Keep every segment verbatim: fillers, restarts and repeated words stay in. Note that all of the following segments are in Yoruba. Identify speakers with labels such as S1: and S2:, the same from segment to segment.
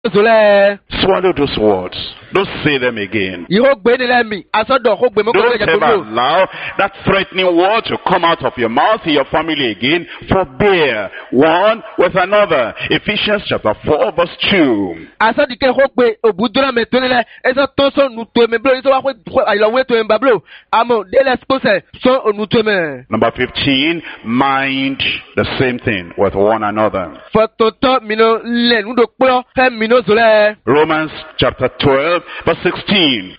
S1: Swallow those words. Don't say them again.
S2: Don't
S1: ever allow that threatening word to come out of your mouth in your family again. Forbear one with another. Ephesians chapter four verse two. Number fifteen, mind the same thing with one another. Romans chapter twelve verse sixteen.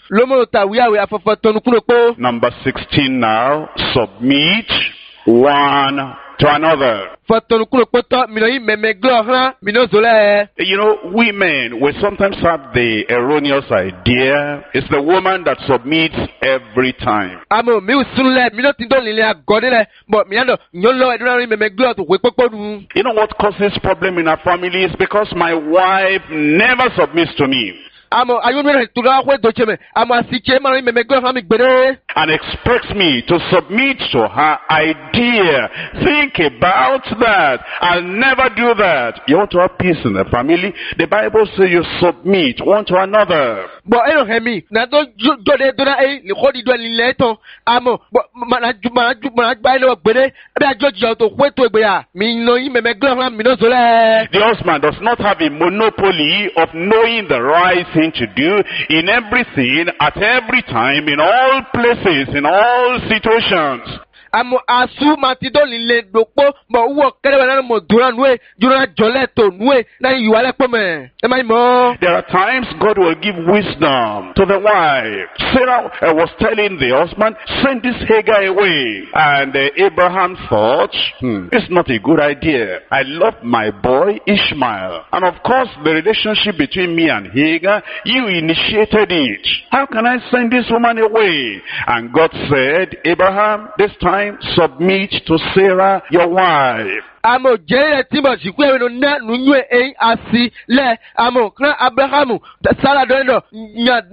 S1: Number sixteen now, submit one to another. You know, women, we sometimes have the erroneous idea it's the woman that submits every time. You know what causes problem in our family is because my wife never submits to me. And expects me to submit to her idea. Think about that. I'll never do that. You want to have peace in the family? The Bible says you submit one to another. The husband does not have a monopoly of knowing the right thing to do in everything, at every time, in all places, in all situations. There are times God will give wisdom to the wife. Sarah uh, was telling the husband, send this Hagar away. And uh, Abraham thought, hmm, it's not a good idea. I love my boy Ishmael. And of course, the relationship between me and Hagar, you initiated it. How can I send this woman away? And God said, Abraham, this time, submit to Sarah, your wife. Amo jere timba jikwe no na nunwe e asi le amo kra Abrahamu Sarah doendo nya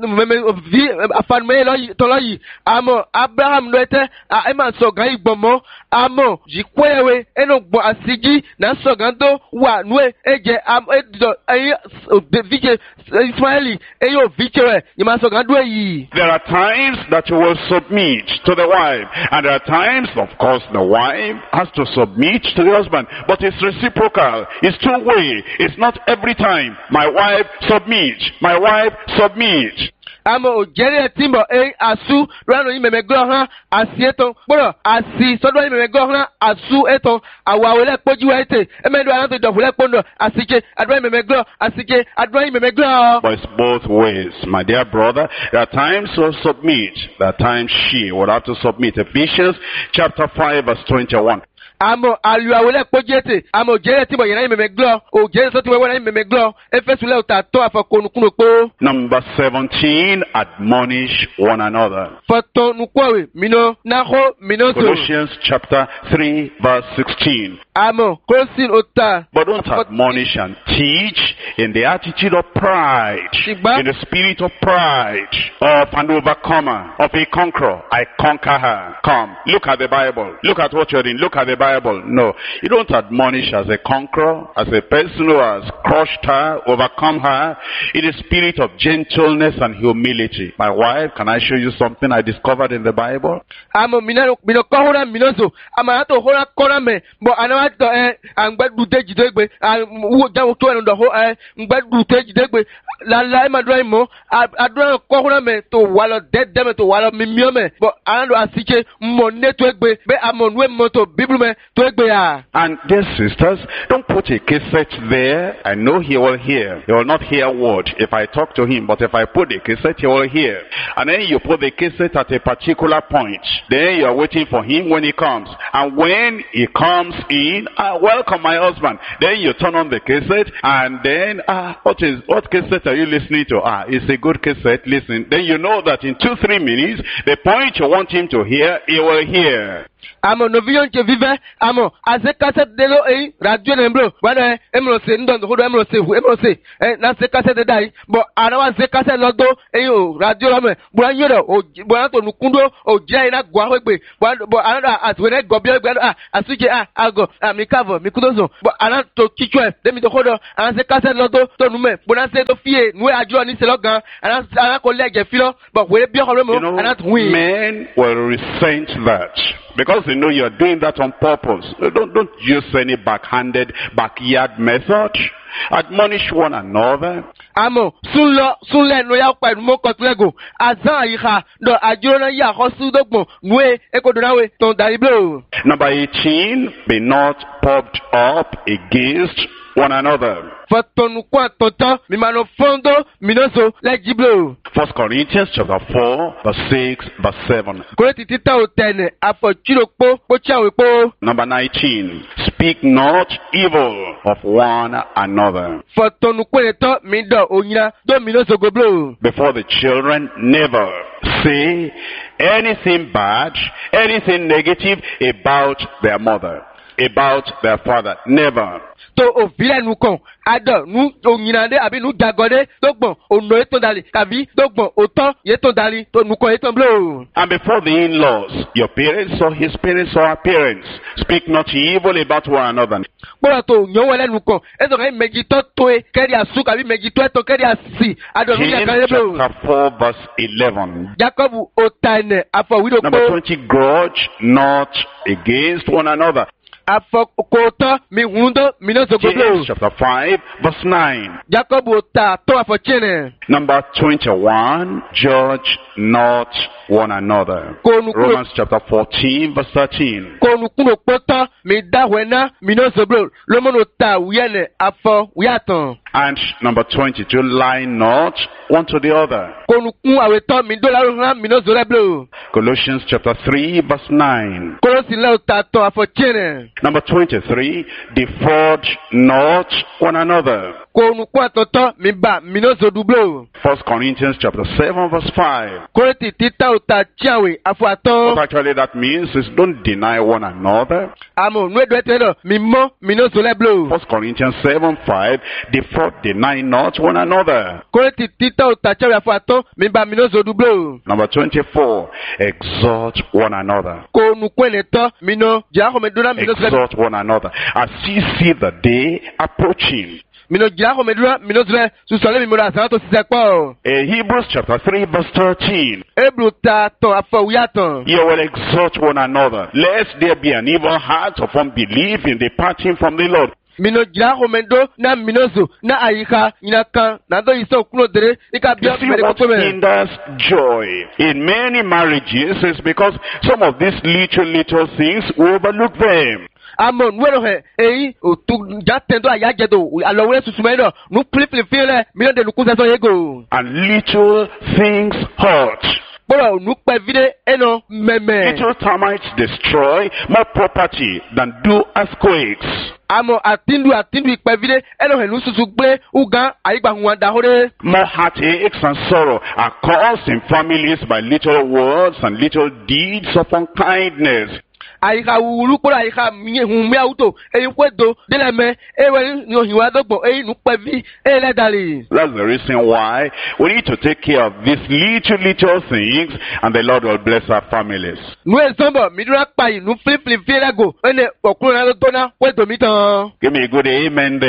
S1: vi afanme lo toloyi amo Abraham no ete a ema so gan igbomo amo jikwewe eno gbo asiji na so gan to wa nwe eje am edo e vije Israeli eyo vije you must so gan do yi. There are times that you will submit to the wife, and there are times, of course, the wife has to submit to the husband. But it's reciprocal. It's two-way. It's not every time. My wife submits. My wife submits. Amo jere timbo e asu rano yi memegro han asieto gboro asi sodo yi memegro han asu eto awawele poju ete emedo an to dofule pondo asike adwa yi memegro asike adwa yi memegro. But it's both ways, my dear brother. There are times to submit. There are times she will have to submit. Ephesians chapter five verse twenty-one. Amo aluawele pojete amo jere tibo yana memeglo o jere so tibo yana memeglo efesule utato afakonukuno po. Number seventeen, admonish one another. Fato nukwawe mino naho mino. Colossians chapter three verse sixteen. Amo kosin ota. But don't admonish and teach in the attitude of pride, in the spirit of pride, of an overcomer, of a conqueror. I conquer her. Come, look at the Bible. Look at what you're doing. Look at the Bible. No, you don't admonish as a conqueror, as a person who has crushed her, overcome her, in a spirit of gentleness and humility. My wife, can I show you something I discovered in the Bible? Amo minano mino kohora minoso amato hora korame bo anawato eh angbadu tejidegbe wo jawo to eno do ho eh ngbadu tejidegbe la la ma do mo adura kohora me to walo dedeme to walo mimiome bo anado asike mo neto egbe be amonwe moto biblume. And dear sisters, don't put a cassette there. I know he will hear. He will not hear a word if I talk to him, but if I put the cassette, he will hear. And then you put the cassette at a particular point. Then you are waiting for him when he comes. And when he comes in, ah, welcome my husband. Then you turn on the cassette, and then, ah, what is, what cassette are you listening to? Ah, it's a good cassette, listen. Then you know that in two, three minutes, the point you want him to hear, he will hear.
S2: Amo novion che vive amo aze cassette de lo e radio nembro wana emro se ndo ndo emro se emro se e na se cassette dai bo ana wa se cassette lodo e o radio la me bo anyoro o bo na to nukundo o jai na gwa wegbe bo ana atwere gobio egbe a asuje a ago mi cover mi kudozo bo ana to kichwe de mi to hodo ana se cassette lodo to nume bo na se to fie nu ajo ni se logan ana ana ko leje filo bo we bi ho mo ana to win.
S1: Men will resent that because they know you're doing that on purpose. Don't, don't use any backhanded, backyard method. Admonish one another.
S2: Amo, sulo, sule no ya kwa mo kotlego. Azan yiha do ajona ya hosu dogmo. Nwe eko donawe ton dariblo.
S1: Number eighteen, be not puffed up against one another.
S2: Fatonu kwa tonton mi mano fondo minoso la jiblo.
S1: First Corinthians chapter four, verse six, verse seven.
S2: Koreti tita otene afo chilokpo po chawe po.
S1: Number nineteen, speak not evil of one another.
S2: Fatonu kwene to mi do onyina do minoso goblo.
S1: Before the children, never say anything bad, anything negative about their mother, about their father. Never.
S2: To o vile nu kon ado nu onyinade abi nu jagode to gbon ono eto dali kabi to gbon oto yeto dali to nu kon eto blo.
S1: And before the in-laws, your parents or his parents or our parents, speak not evil about one another.
S2: Bora to nyo wele nu kon ezo kai meji to to e keri asu kabi meji to to keri asi ado nu ya kan blo.
S1: Chapter four, verse eleven.
S2: Jacob otane afọ wido
S1: Number
S2: ko
S1: twenty, grudge not against one another.
S2: afọ kota mi hundo minoso
S1: James
S2: goblo.
S1: chapter five, verse nine.
S2: Jacob ota to afọ chene.
S1: Number twenty-one, judge not one another.
S2: Konu kuno
S1: Romans chapter fourteen, verse thirteen.
S2: konu kuno pota mi da wena minoso blo. Lomono ta uyene afọ uyatan.
S1: And number twenty-two, lie not one to the other.
S2: Konu kun aweto mi do la ran minoso le blo.
S1: Colossians chapter three, verse nine.
S2: Kolosi le ota to afọ chene.
S1: Number twenty-three, defraud not one another.
S2: Konu kun atoto mi ba minoso dublo.
S1: First Corinthians chapter seven, verse five.
S2: Koreti tita ota chiawe afọ aton.
S1: What actually that means is don't deny one another.
S2: Amo nwe do etelo mi mo minoso le blo.
S1: First Corinthians seven, five. Defraud, deny not one another.
S2: Koreti tita ota chiawe afọ aton mi ba minoso dublo.
S1: Number twenty-four, exhort one another.
S2: Konu kwene to mino jako meduna minoso le
S1: Exhort one another. As ye see the day approaching.
S2: mino jako meduna minoso le susole mi mura sanato sisekpo.
S1: In Hebrews chapter three, verse thirteen.
S2: Ebru ta to afọ uyatan.
S1: You will exhort one another, lest there be an evil heart of unbelief in departing from the Lord.
S2: Mino jako mendo na minoso na ayika inakan na do iso kuno dere ika
S1: You
S2: bia
S1: see
S2: mere
S1: what
S2: ko me.
S1: hinders joy in many marriages is because some of these little, little things, we overlook them.
S2: Amo nwero he eyi o tu jatendo ayajedo alowere susumero nu plifli file mino de nukusa so yego.
S1: And little things hurt.
S2: Boro nu pe vide eno meme.
S1: Little termites destroy more property than do earthquakes.
S2: Amo atindu atindu ipe vide eno he nu susu gbe ugan ayigba huwan dahore.
S1: More heartaches and sorrow are caused in families by little words and little deeds of unkindness.
S2: Ayika wulu pora ayika mi hun mi auto eyin kwedo dele me ewe ni ohiwa dogbo eyin nu pe vi ele dali.
S1: That's the reason why we need to take care of these little, little things, and the Lord will bless our families.
S2: Nu esombo mi dura pa yi nu flip flip fere go ene okuro na to na kwedo mi tan.
S1: Give me a good amen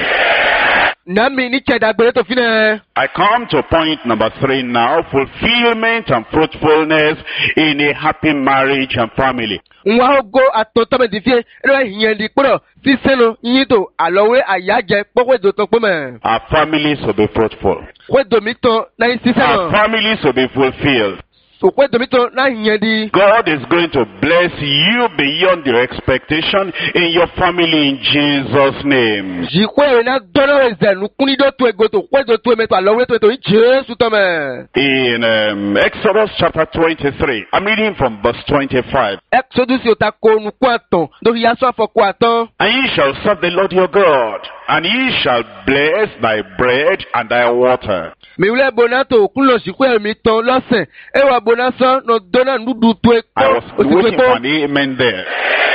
S1: there.
S2: Nami ni cheda gbere to fine.
S1: I come to point number three now, fulfillment and fruitfulness in a happy marriage and family.
S2: Nwa ogo atoto me difie ero hiyen di poro siseno yito alowe ayaje pokwedo to pome.
S1: Our families will be fruitful.
S2: Kwedo mi to na
S1: Our
S2: siseno.
S1: families will be fulfilled.
S2: So kwedo mi to na hiyen di.
S1: God is going to bless you beyond your expectation in your family in Jesus' name.
S2: Jikwe na dono eze nu kuni do to ego to kwedo to me to alowe to to Jesu to me.
S1: In um, Exodus chapter twenty-three, I'm reading from verse twenty-five.
S2: Exodus yo ta ko nu kwaton do ya so afọ kwaton.
S1: And ye shall serve the Lord your God, and he shall bless thy bread and thy water.
S2: Mi wule bonato kulo shikwe mi ton lose. Ewa bonaso no dona nudu tue
S1: I
S2: ko.
S1: was waiting for an amen there.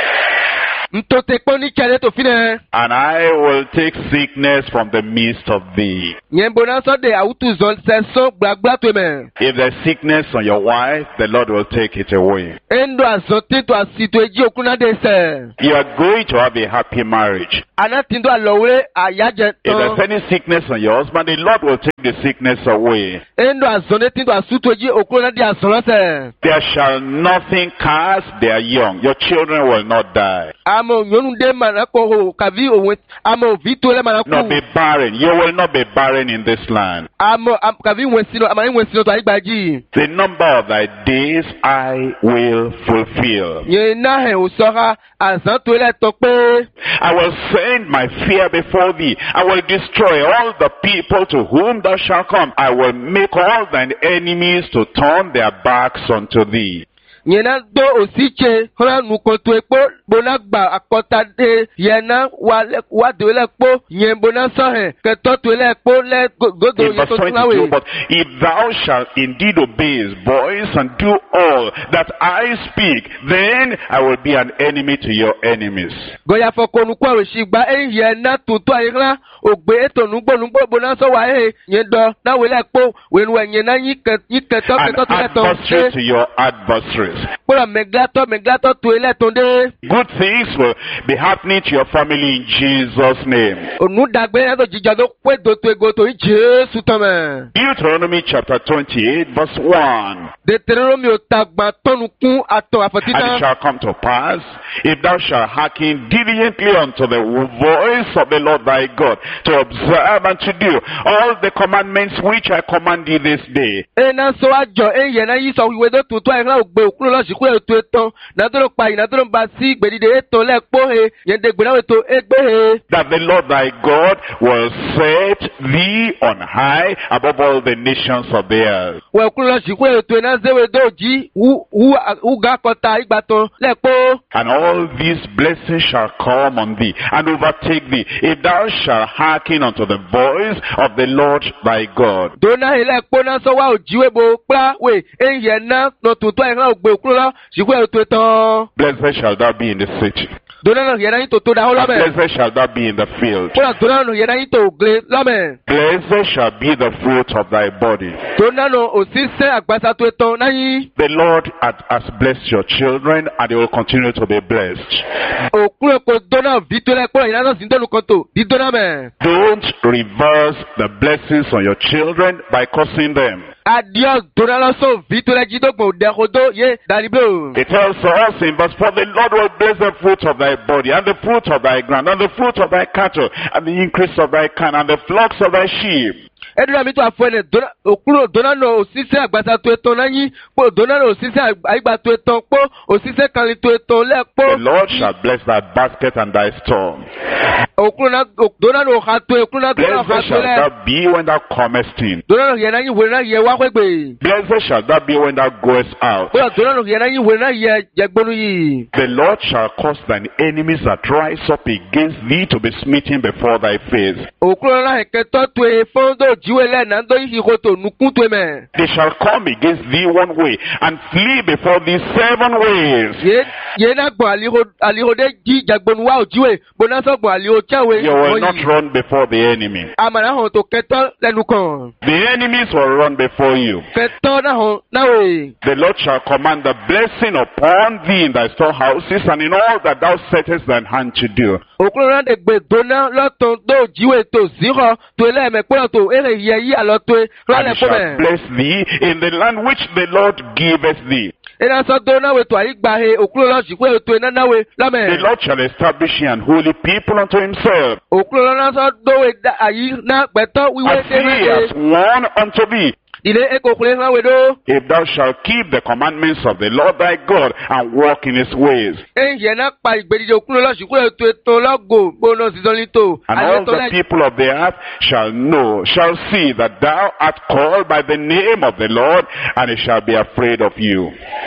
S2: Mtote ko ni chale to fine.
S1: And I will take sickness from the midst of thee.
S2: Nyen bonaso de autu zon senso gbagba to me.
S1: If there's sickness on your wife, the Lord will take it away.
S2: Endo azote to asito eji okuna de se.
S1: You are going to have a happy marriage.
S2: Anatindo alowre ayaje
S1: If there's
S2: ton.
S1: any sickness on your husband, the Lord will take the sickness away.
S2: Endo azone tindo asuto eji okuna de azona se.
S1: There shall nothing cast their young. Your children will not die.
S2: Amo nyonu de manako ho kavi owe. Amo vito le
S1: Not
S2: manako.
S1: be barren. You will not be barren in this land.
S2: Amo am kavi wensino amani wensino to aigbaji.
S1: The number of thy days I will fulfill.
S2: Ye na he osora azan to le to pe.
S1: I will send my fear before thee. I will destroy all the people to whom thou shalt come. I will make all thine enemies to turn their backs unto thee.
S2: Yena do osiche hona nukoto epo bona gba akota de yena wa le wa de le po yen bona so he ke to to le po le godo
S1: In
S2: ye
S1: verse
S2: to
S1: twenty-two,
S2: tunawe.
S1: but if thou shalt indeed obey his voice and do all that I speak, then I will be an enemy to your enemies.
S2: Goya foko nu kwa we shigba e yena to to ayira ogbe eto nugbo nugbo bona so wa he yen do na we le po we nu yen na yi ke yi ke to ke
S1: An
S2: to to le to.
S1: adversary to your adversaries.
S2: Pora meglato meglato to le to de.
S1: Good things will be happening to your family in Jesus' name.
S2: Onu dagbe na to jijo do pe do to ego to Jesu to me.
S1: Deuteronomy chapter twenty-eight verse one.
S2: Deuteronomy otagba tonu kun ato
S1: And it
S2: afotita.
S1: shall come to pass, if thou shalt hearken diligently unto the voice of the Lord thy God, to observe and to do all the commandments which I command thee this day,
S2: Ena so ajo e yena yi so wiwe do tutu ayira ogbe okuro lo siku eto eton na do pa ina do ba si gbedide eto le po he yen de gbena eto egbe he
S1: that the Lord thy God will set thee on high above all the nations of the earth.
S2: we okuro lo siku eto na zewe do ji wu wu wu ga kota igbaton le po
S1: And all these blessings shall come on thee and overtake thee, if thou shalt hearken unto the voice of the Lord thy God.
S2: do na he le po na so wa ojiwe bo pra we e yena no tutu ayira ogbe okuro lo siku eto eton
S1: Blessed shall thou be in the city,
S2: do na no yena yi to to da ho lo
S1: and
S2: me
S1: blessed shall thou be in the field.
S2: pora do na no yena yi to gle lo me
S1: Blessed shall be the fruit of thy body.
S2: do na no osise agbasa to eton na yi
S1: The Lord hath has blessed your children, and they will continue to be blessed.
S2: okuro ko do na vito le po yena no sin do lu konto di do na me.
S1: Don't reverse the blessings on your children by cursing them.
S2: Adios donaloso vitole jidogbo dehodo ye dariblo.
S1: It tells us in verse four, the Lord will bless the fruit of thy body, and the fruit of thy ground, and the fruit of thy cattle, and the increase of thy kind, and the flocks of thy sheep.
S2: Edura mi to afone dona okuro dona no osise agbasa to eton nayin po dona no osise agba to eton po osise kan to eton le po.
S1: The Lord shall bless thy basket and thy store.
S2: Okuro na dona no ha to okuro na dona ha
S1: Blessed
S2: to
S1: shall
S2: le.
S1: thou be when thou comest in.
S2: Dona no ye nayin we na ye wa kwegbe.
S1: Blessed shall thou be when thou goest out.
S2: Po dona no ye nayin we na ye jegbonu yi.
S1: The Lord shall cause thine enemies that rise up against thee to be smitten before thy face.
S2: Okuro na heke to to e fondo jiwe le na ndo yi hoto nukun to me.
S1: They shall come against thee one way, and flee before thee seven ways.
S2: Ye ye na gbo aliho aliho de ji jagbonu wa ojiwe bona so gbo aliho chawe.
S1: You will not run before the enemy.
S2: Amana hon to keto lenu kan.
S1: The enemies will run before you.
S2: Keto na hon na we.
S1: The Lord shall command the blessing upon thee in thy storehouses and in all that thou settest thine hand to do.
S2: Okuro na de gbe dona loton do jiwe to zero to ele me pe to ere ye yi alo to ra
S1: And
S2: le
S1: he
S2: po
S1: shall
S2: me.
S1: bless thee in the land which the Lord giveth thee.
S2: Ena so dona we to ayi gba he okuro lo ji pe to na na we la
S1: The
S2: me.
S1: Lord shall establish thee an holy people unto himself,
S2: Okuro na so do we da ayi na gbeto wiwe
S1: as he has
S2: de.
S1: sworn unto thee.
S2: Ile eko kule na we do.
S1: If thou shalt keep the commandments of the Lord thy God and walk in his ways.
S2: En ye na pa igbedide okuro lo ji pe to to logo bono sizon to.
S1: And all the people of the earth shall know, shall see that thou art called by the name of the Lord, and they shall be afraid of you.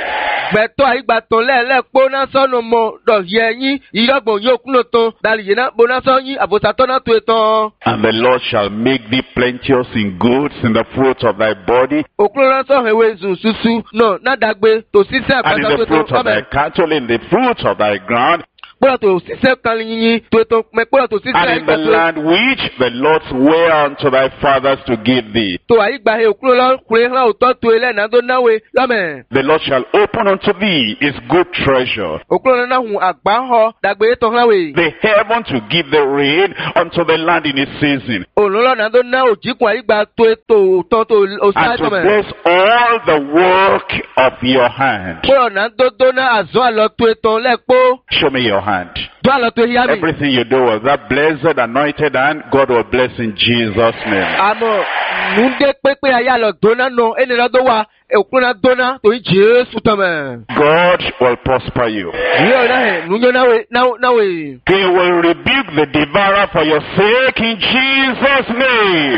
S2: Gbẹ̀tọ́ àyígbàtọ̀ lẹ́ẹ̀lẹ́pọ̀ náà sọ́nù mọ́ dọ̀yẹ yín ìyọ́gbọ̀n yóò kúnnò tán dàlìyé náà bó náà sọ́ yín àbòsàtọ́ náà tó tán.
S1: And the Lord shall make thee plenteous in goods, in the fruit of thy body,
S2: Òkúrò náà sọ ìwé zùn ṣuṣu náà náà dàgbé tó sísẹ́
S1: and in
S2: àgbàsá
S1: the
S2: tó
S1: fruit
S2: tán.
S1: of thy cattle, in the fruit of thy ground,
S2: Gbọ́dọ̀ tó sísẹ́ kan yín tó tán mẹ́ gbọ́dọ̀ tó sísẹ́
S1: and in the
S2: àyígbà tó.
S1: land which the Lord sware unto thy fathers to give thee.
S2: Tó àyígbà he òkúrò lọ́kùnrin náà òtọ́ tó ilẹ̀ náà tó náwó lọ́mẹ̀.
S1: The Lord shall open unto thee his good treasure,
S2: Òkúrò náà hùn àgbà họ dàgbé tó náwó.
S1: the heaven to give the rain unto the land in its season,
S2: Òlùlọ́ náà tó ná òjìkùn àyígbà tó ètò òtọ́ tó òsáì
S1: and to
S2: tọ́mẹ̀.
S1: bless all the work of your hand.
S2: Gbọ́dọ̀ náà tó tó ná àzọ́ àlọ́ tó ètò lẹ́pọ̀.
S1: Show me your hand.
S2: Tó àlọ́ tó yá mi.
S1: Everything you do with that blessed, anointed hand, God will bless in Jesus' name.
S2: Àmọ́ nùdé pépé ayé àlọ́ dóná nù ẹni lọ́dọ̀ wa òkúrò náà dóná tó yí Jésù tọ́mẹ̀.
S1: God will prosper you.
S2: Yíyọ náà hẹ̀ nùyọ náwó.
S1: He will rebuke the devourer for your sake in Jesus' name.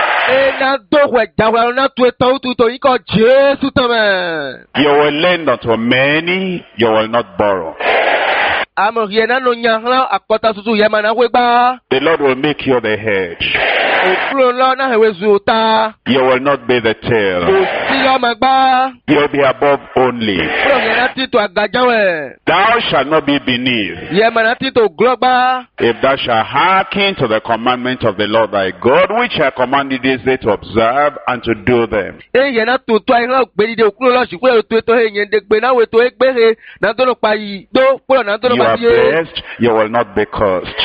S2: Ena dóhùn ẹ̀jáwé náà tó ètò òtún tó yí kọ́ Jésù tọ́mẹ̀.
S1: You will lend unto many, you will not borrow.
S2: Àmọ́ yẹn náà nù yàn án àkọ́tà tuntun yẹn máa náà wé gbá.
S1: The Lord will make you the head.
S2: Òkúrò náà náà hẹ̀wé zu ta.
S1: You will not be the
S2: Kò
S1: tail.
S2: sí lọ́mọ gbá.
S1: You will be above only.
S2: Kúrò yẹn náà ti tó àgàjáwẹ̀.
S1: Thou shalt not be beneath.
S2: Yẹn máa náà ti tó gúlọ́ gbá.
S1: If thou shalt hearken to the commandment of the Lord thy God, which I commanded this day to observe and to do them.
S2: Eyín yẹn náà tó tó ayé náà gbé dídé òkúrò náà ṣùgbọ́n ètò ètò ẹ̀yìn dègbè náà wètò égbére náà tó lọ pa yìí tó kúrò náà tó lọ
S1: You
S2: pa
S1: are
S2: yìí.
S1: blessed, you will not be cursed.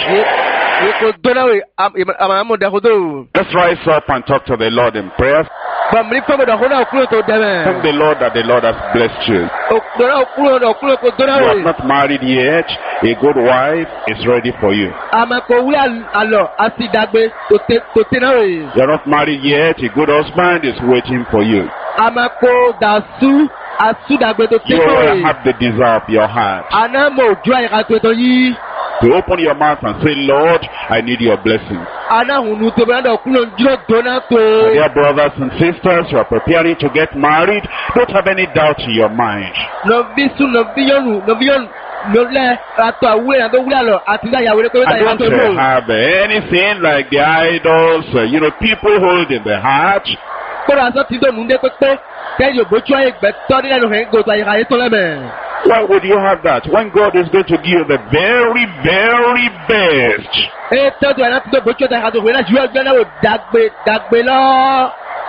S2: Èkó dọ́nà wẹ̀ àmàmù dàkúdò.
S1: Let's rise up and talk to the Lord in prayer.
S2: Bàmí fẹ́mi dàkúdò náà òkúrò tó dẹ́mẹ̀.
S1: Thank the Lord that the Lord has blessed you.
S2: Òkúrò òkúrò náà òkúrò kò dọ́nà
S1: You are
S2: wẹ̀.
S1: not married yet. A good wife is ready for you.
S2: Àmàkò wí àlọ́ àti ìdàgbé tó tẹ́ náà wẹ̀.
S1: You are not married yet. A good husband is waiting for you.
S2: Àmàkò dàsú àsúdàgbé tó
S1: You
S2: tẹ́ náà
S1: will
S2: wẹ̀.
S1: have the desire of your heart
S2: Àná mo ojú àyíká tó tọ́ yìí.
S1: to open your mouth and say, Lord, I need your blessing.
S2: Àná hùnú tó bẹ́ẹ̀ náà òkúrò jùlọ dọ́nà tó.
S1: Dear brothers and sisters, you are preparing to get married. Don't have any doubt in your mind.
S2: Nọ̀bí sún nọ̀bí yọ̀nù nọ̀bí yọ̀nù lọ́lẹ̀ àtọ̀ àwúrẹ́ àtọ̀ wúlẹ̀ àlọ́ àti ìyá ìyàwó rẹ̀ pé
S1: I don't uh, have uh, anything like the idols, uh, you know, people hold in the heart.
S2: Kódà sọ ti dọ̀nù ndé pépé kẹ́yìn ògbójú ayé gbẹ tọ́ nílẹ̀ nù hẹ́n gòtò àyíká yé tó lẹ́mẹ̀.
S1: Why would you have that when God is going to give you the very, very best?
S2: Ẹ tọ́jú ẹ̀ láti dọ̀ ògbójú ọ̀tà àti òwe náà ju ẹgbẹ́ náà wò dàgbé dàgbé lọ.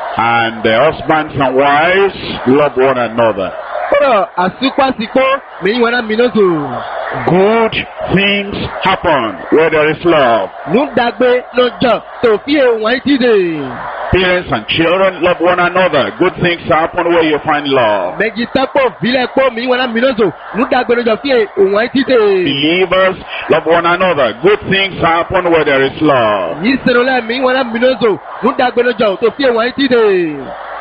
S1: And the husbands and wives love one another.
S2: Kódà àsìkò mìíràn wọn náà mìíràn tó.
S1: Good things happen where there is love.
S2: Nù dàgbé lọ́jọ́ tó fi èèwọ̀n ti dè.
S1: Parents and children love one another. Good things happen where you find love.
S2: Méjì tẹ́pọ̀ fílẹ̀ pọ̀ mìíràn wọn náà mìíràn tó. Nù dàgbé lọ́jọ́ fi èèwọ̀n ti dè.
S1: Believers love one another. Good things happen where there is love.
S2: Yìí sẹ́nu lẹ́ mìíràn wọn náà mìíràn tó. Nù dàgbé lọ́jọ́ tó fi èèwọ̀n ti dè.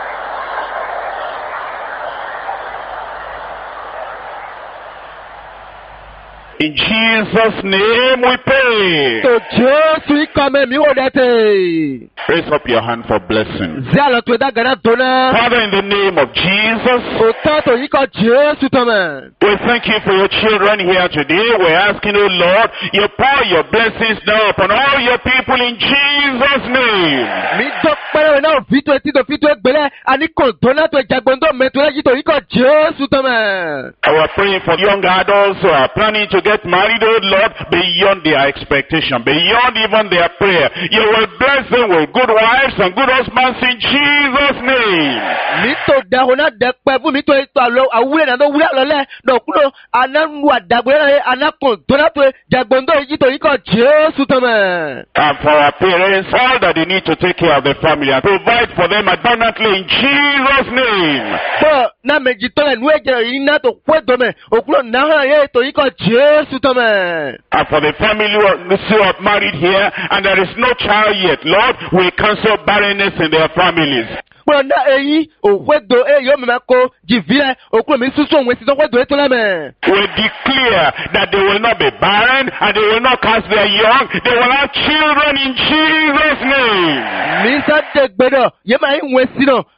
S1: In Jesus' name we pray.
S2: Tó Jésù ikọ̀ mẹ́mí wò dẹ́tẹ̀.
S1: Raise up your hand for blessing.
S2: Zé àlọ́ tó dàgàdà tó náà.
S1: Father, in the name of Jesus,
S2: Òtọ́ tó ikọ̀ Jésù tó mẹ́.
S1: we thank you for your children here today. We're asking, oh Lord, you pour your blessings down upon all your people in Jesus' name.
S2: Mi dọ́ pẹ́rẹ́ náà fìtò etí tó fìtò ẹgbẹ́lẹ́ àní kòńtóná tó ìjàgbọ́ndọ́ mẹ́tò lẹ́yìn tó ikọ̀ Jésù tó mẹ́.
S1: And we're praying for young adults who are planning to get married, oh Lord, beyond their expectation, beyond even their prayer. You will bless them with good wives and good husbands in Jesus' name.
S2: Mi tó dẹ́hùn náà dẹ́pẹ́ fún mi tó ètò àlọ́ àwúrẹ́ náà tó wúlẹ̀ lọ́lẹ́ dọ̀kúnlọ́ anánu àdàgbẹ́ náà anákòńtóná tó ìjàgbọ́ndọ́ yìí tó ikọ̀ Jésù tó mẹ́.
S1: And for our parents, all that they need to take care of the family and provide for them abundantly in Jesus' name.
S2: Bọ́ náà méjì tọ́lẹ̀ nú ẹ̀jẹ̀ yìí náà tó pé dọ́mẹ̀ òkúrò náà yẹ ètò ikọ̀ Jésù tó mẹ́.
S1: And for the family who are still are married here and there is no child yet, Lord, we cancel barrenness in their families.
S2: Bọ́ náà èyí òwédo èyí ó mẹ́mẹ́ kó jìvílẹ̀ òkúrò mi sísú òun èsì tó wédo ètò lẹ́mẹ̀.
S1: We declare that they will not be barren and they will not cast their young. They will have children in Jesus' name.
S2: Mi sáde gbẹdọ̀ yẹ máa ń wẹ̀ sí náà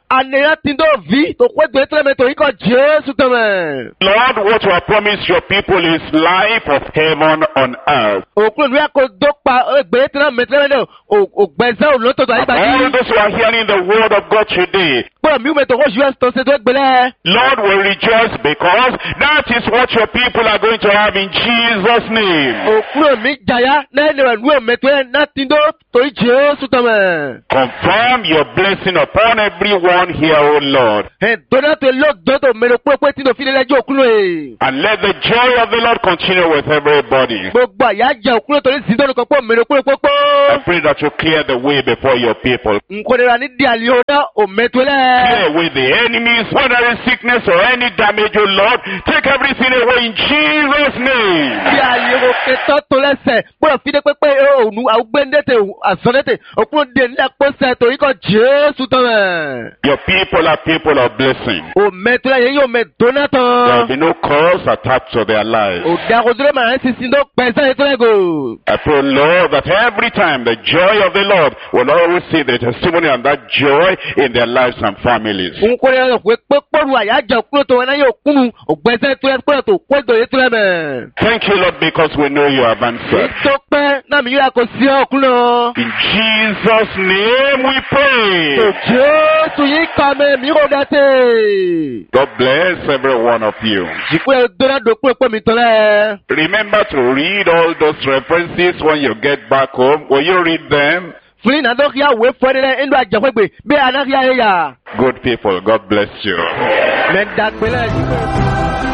S2: anera tindo vi to kwe do etre me to iko Jesu tome.
S1: Lord, what you have promised your people is life of heaven on earth.
S2: Okun wi ko dokpa egbe etre me etre me o o gbeza o loto do
S1: All
S2: ayi
S1: those who are hearing the word of God today,
S2: po mi me to ko jues to se do egbele.
S1: Lord will rejoice because that is what your people are going to have in Jesus' name.
S2: Okun mi jaya na ne nu me to na tindo to Jesu tome.
S1: Confirm your blessing upon everyone here, O Lord.
S2: He dona to lo do to me lo po po tindo fi le jo okun e.
S1: And let the joy of the Lord continue with everybody.
S2: Gbogbo aya je okun to le si do ko po me lo po po po.
S1: I pray that you clear the way before your people.
S2: Nkodera ni di ali ona o metole.
S1: Clear away the enemies, whether it's sickness or any damage, O Lord. Take everything away in Jesus' name.
S2: Di ali o ke to to lese. Bo fi de pepe o nu agbendete asonete. Okun de ni apo se to iko Jesu to.
S1: Your people are people of blessing.
S2: O metole ye yo me
S1: There will
S2: donato.
S1: be no cause attached to their lives.
S2: O da ko dure ma si si do pesa eto go.
S1: I pray, Lord, that every time the joy of the Lord will always see the testimony and that joy in their lives and families.
S2: Nkodera ko pe poru aya je okun to na yo kunu o gbese to e pe to ko do eto me.
S1: Thank you, Lord, because we know you have answered.
S2: To pe na mi ya ko si okun lo.
S1: In Jesus' name we pray.
S2: To Jesu yi ka me mi ro date.
S1: God bless every one of you.
S2: Jikwe dona do pe pe mi tole.
S1: Remember to read all those references when you get back home. Will you read them?
S2: Fuli na do ya we fo de ndo ajafegbe be anakia ye ya.
S1: Good people, God bless you.
S2: Me da pele jikwe.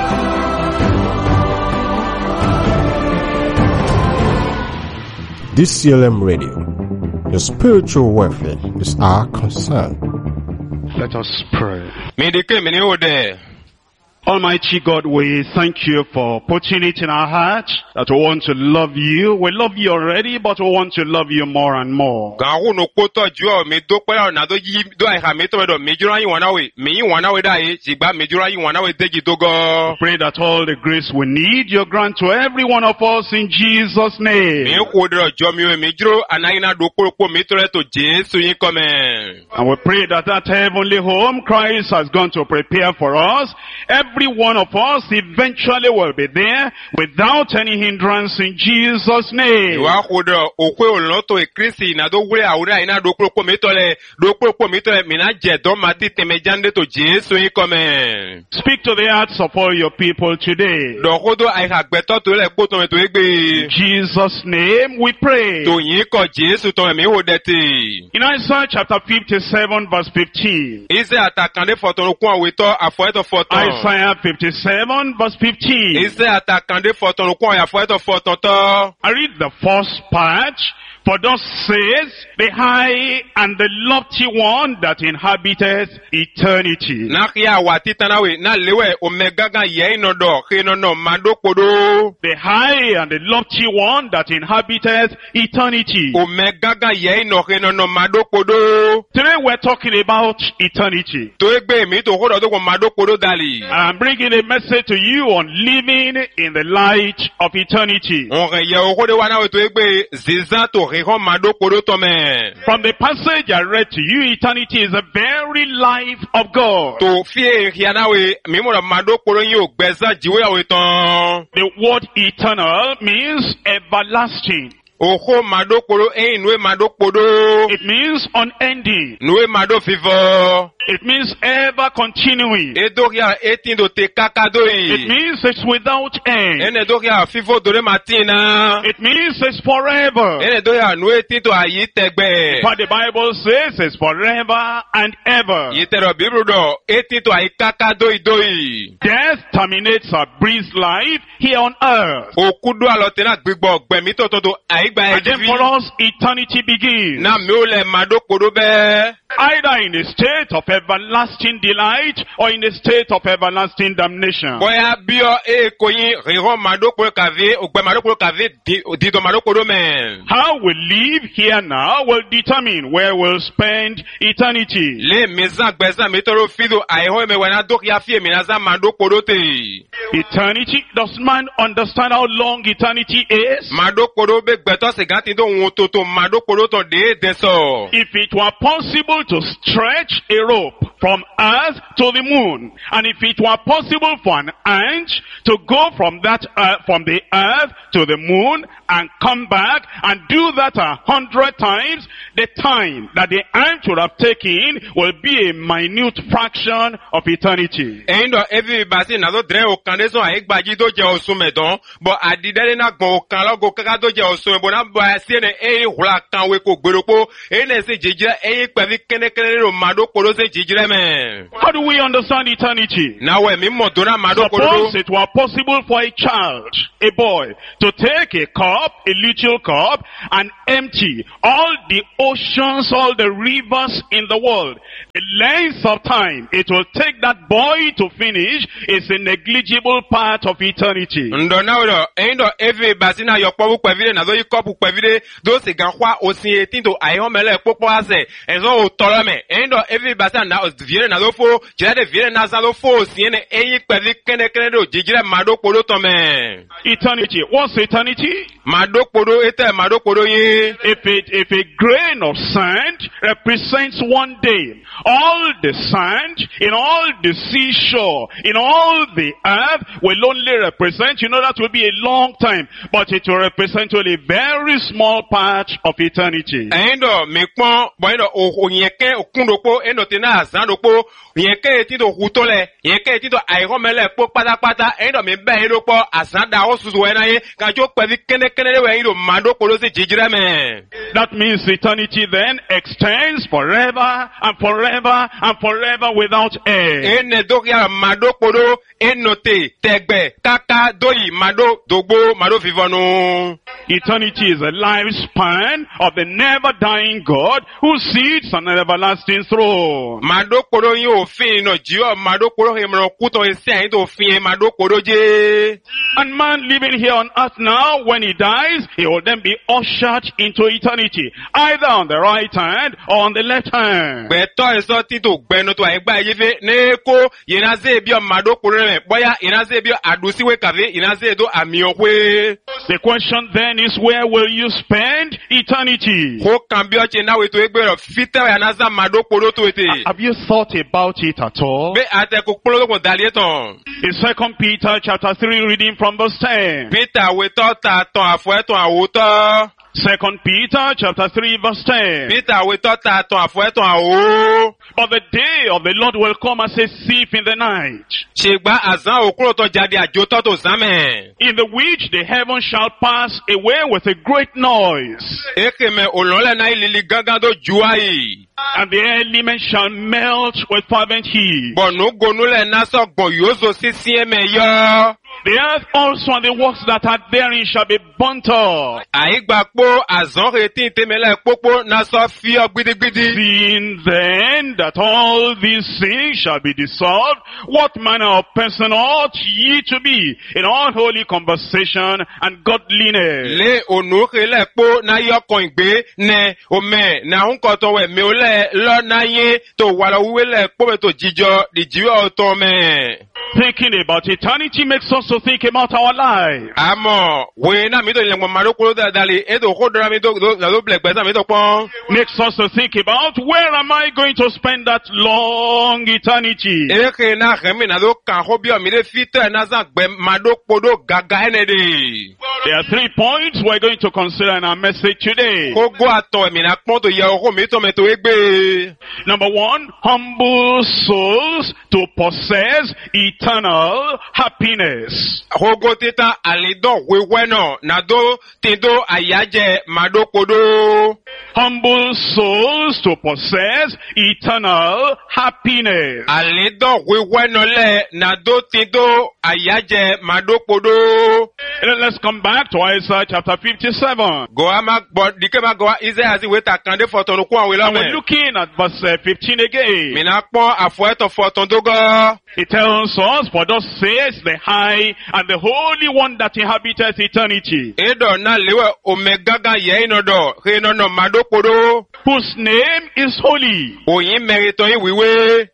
S3: D C L M Radio. Your spiritual welfare is our concern.
S4: Let us pray.
S5: Medike mene ode.
S4: Almighty God, we thank you for putting it in our hearts that we want to love you. We love you already, but we want to love you more and more.
S5: Gawo no poto juo me do pela na do yi do ai ha me to do me jura yin wana we. Me yin wana we dai jigba me jura yin wana we deji dogo.
S4: Pray that all the grace we need, you grant to every one of us in Jesus'
S5: Me
S4: name.
S5: ko dro jo mi we me juro anaina do poropo me to to Jesu yin come.
S4: And we pray that that heavenly home Christ has gone to prepare for us, every one of us eventually will be there without any hindrance in Jesus' name.
S5: Wa ko dro okwe oloto e Kristi na do wure awura ina do poropo me to le do poropo me to le me na je do mati temejande to Jesu yin come.
S4: Speak to the hearts of all your people today.
S5: Do ko do ai ha gbeto to le poto me to
S4: In
S5: egbe.
S4: Jesus' name we pray.
S5: To yin ko Jesu to me ho deti.
S4: In Isaiah chapter fifty-seven verse fifteen.
S5: Ise atakande foton kun aweto afoeto foton.
S4: Isaiah fifty-seven verse fifteen.
S5: Ise atakande foton kun afoeto foton to.
S4: I read the first part. For thus says the high and the lofty one that inhabiteth eternity.
S5: Na kia watita nawe na lewe omegaga ye no do kino no mando kodo.
S4: The high and the lofty one that inhabiteth eternity.
S5: Omegaga ye no kino no mando kodo.
S4: Today we're talking about eternity.
S5: To egbe mi to hodo do mando kodo dali.
S4: I'm bringing a message to you on living in the light of eternity.
S5: On ye hodo wana we to egbe ziza to rehon mando kodo to me.
S4: From the passage I read to you, eternity is the very life of God.
S5: To fie hiana we mi mo mando kodo yo gbeza jiwe aweton.
S4: The word eternal means everlasting.
S5: Oho mado kodo e nwe mado kodo.
S4: It means unending.
S5: Nwe mado vivo.
S4: It means ever continuing.
S5: Edoria etindo te kakadoi.
S4: It means it's without end.
S5: Ene doria vivo dore matina.
S4: It means it's forever.
S5: Ene doria nwe etindo ayi tegbe.
S4: But the Bible says it's forever and ever.
S5: Yitero bibru do etindo ayi kakadoi doi.
S4: Death terminates our brief life here on earth.
S5: Okudu alotena gbigbo gbemi to to ayi gba
S4: And then for
S5: ejivi.
S4: us, eternity begins.
S5: Na mi o le mado kodo be.
S4: Either in a state of everlasting delight or in a state of everlasting damnation.
S5: Boya bio e koyin rehon mado kodo kave ogbe mado kodo kave di di do mado kodo men.
S4: How we live here now will determine where we'll spend eternity.
S5: Le meza gbeza metoro fido aiho me wana dok ya fie minaza mando kodo te.
S4: Eternity, does man understand how long eternity is?
S5: Mado kodo be gbeto se ganti do won toto mado kodo to de deso.
S4: If it were possible to stretch a rope
S1: from earth to the moon. And if it were possible for an ant to go from that earth, from the earth to the moon and come back and do that a hundred times, the time that the ant would have taken will be a minute fraction of eternity.
S5: Endo evi basi na do dre o kandeso a egbaji do je osume don, bo adidere na gbon o kan logo kaka do je osume bo na ba si ne e hula kan we ko gberopo e ne se jijire e pevi kene kene ro mado koro se jijire me.
S1: How do we understand eternity?
S5: Na we mi mo do na mado koro.
S1: Suppose it were possible for a child, a boy, to take a cup, a little cup, and empty all the oceans, all the rivers in the world. The length of time it will take that boy to finish is a negligible part of eternity.
S5: Ndo na wo endo evi basi na yo pobu kwevire na do yi cup kwevire do se gan kwa osin etin to ai homele popo ase enzo o toro me endo evi basi na viere na do fo jere de viere na za do fo osin ne eyin kwevi kene kene do jijire mado poro to me.
S1: Eternity. What's eternity?
S5: Mado poro ete mado poro yi.
S1: If it, if a grain of sand represents one day, all the sand in all the seashore, in all the earth will only represent, you know, that will be a long time, but it will represent only a very small part of eternity.
S5: Endo me pon bo endo o yeke okundopo endo tina azandopo yeke ti do hutole yeke ti do aihomele po patapata endo me be endo po azanda o suzu ena ye ka jo pevi kene kene we endo mado polo se jijire me.
S1: That means eternity then extends forever and forever and forever without end.
S5: Ene do ya mado polo enote tegbe kaka doyi mado dogbo mado vivonu.
S1: Eternity is a lifespan of the never dying God who sits on an everlasting throne.
S5: Mado polo yin ofin no jio mado polo hemro kuto ese ayin to fin mado polo je.
S1: And man living here on earth now, when he dies, he will then be ushered into eternity, either on the right hand or on the left hand.
S5: Beto eso tito gbenu to aigba yife neko yinaze bi o mado polo me boya yinaze bi adusi we kave yinaze do ami okwe.
S1: The question then is, where will you spend eternity?
S5: Ho kambio che na we to egbero fite ya naza mado polo to ete.
S1: Have you thought about it at all?
S5: Be ate ko polo ko dalieton.
S1: In Second Peter chapter three, reading from verse ten.
S5: Peter we to ta ton afo eton awoto.
S1: Second Peter chapter three, verse ten.
S5: Peter we to ta ton afo eton awo.
S1: But the day of the Lord will come as a thief in the night,
S5: Shegba azan okuro to jade ajo to to zame.
S1: in the which the heavens shall pass away with a great noise,
S5: Eke me olole na ilili gangan do juai.
S1: and the elements shall melt with fervent heat.
S5: Bon no gonule na so gbon yozo sisi eme yo.
S1: The earth also and the works that are therein shall be burnt up.
S5: Aigba po azan reti temele popo na so fi ogbidigbidi.
S1: Seeing then that all these things shall be dissolved, what manner of person ought ye to be in all holy conversation and godliness?
S5: Le onu le po na yo kon gbe ne ome na hun ko to we mi ole lo na yin to wala wiwe le po me to jijo di jiwo to me.
S1: Thinking about eternity makes us to think about our life.
S5: Amo we na mi to le mo maro ko da dali e do ko dra mi do do do ble gbe sa mi to pon.
S1: Makes us to think about, where am I going to spend that long eternity?
S5: Eke na remi na do kan ho bi o mi de fite na za gbe mado podo gaga enede.
S1: There are three points we're going to consider in our message today.
S5: Ko go ato mi na pon to ye o mi to me to egbe.
S1: Number one, humble souls to possess eternal happiness.
S5: Ko go tita alido we weno na do tindo ayaje mado podo.
S1: Humble souls to possess eternal happiness.
S5: Alido we weno le na do tindo ayaje mado podo.
S1: Let's come back to Isaiah chapter fifty-seven.
S5: Go ama but dike ma go Isaiah asi we ta kande foto no kwa we lo
S1: And we're
S5: me.
S1: looking at verse uh, fifteen again.
S5: Mi na pon afo eto foto dogo.
S1: It tells us, for thus says the high and the holy one that inhabiteth eternity,
S5: Edo na lewe omegaga ye ino do. He no no mado podo.
S1: whose name is holy.
S5: Oyin merito yi wiwe.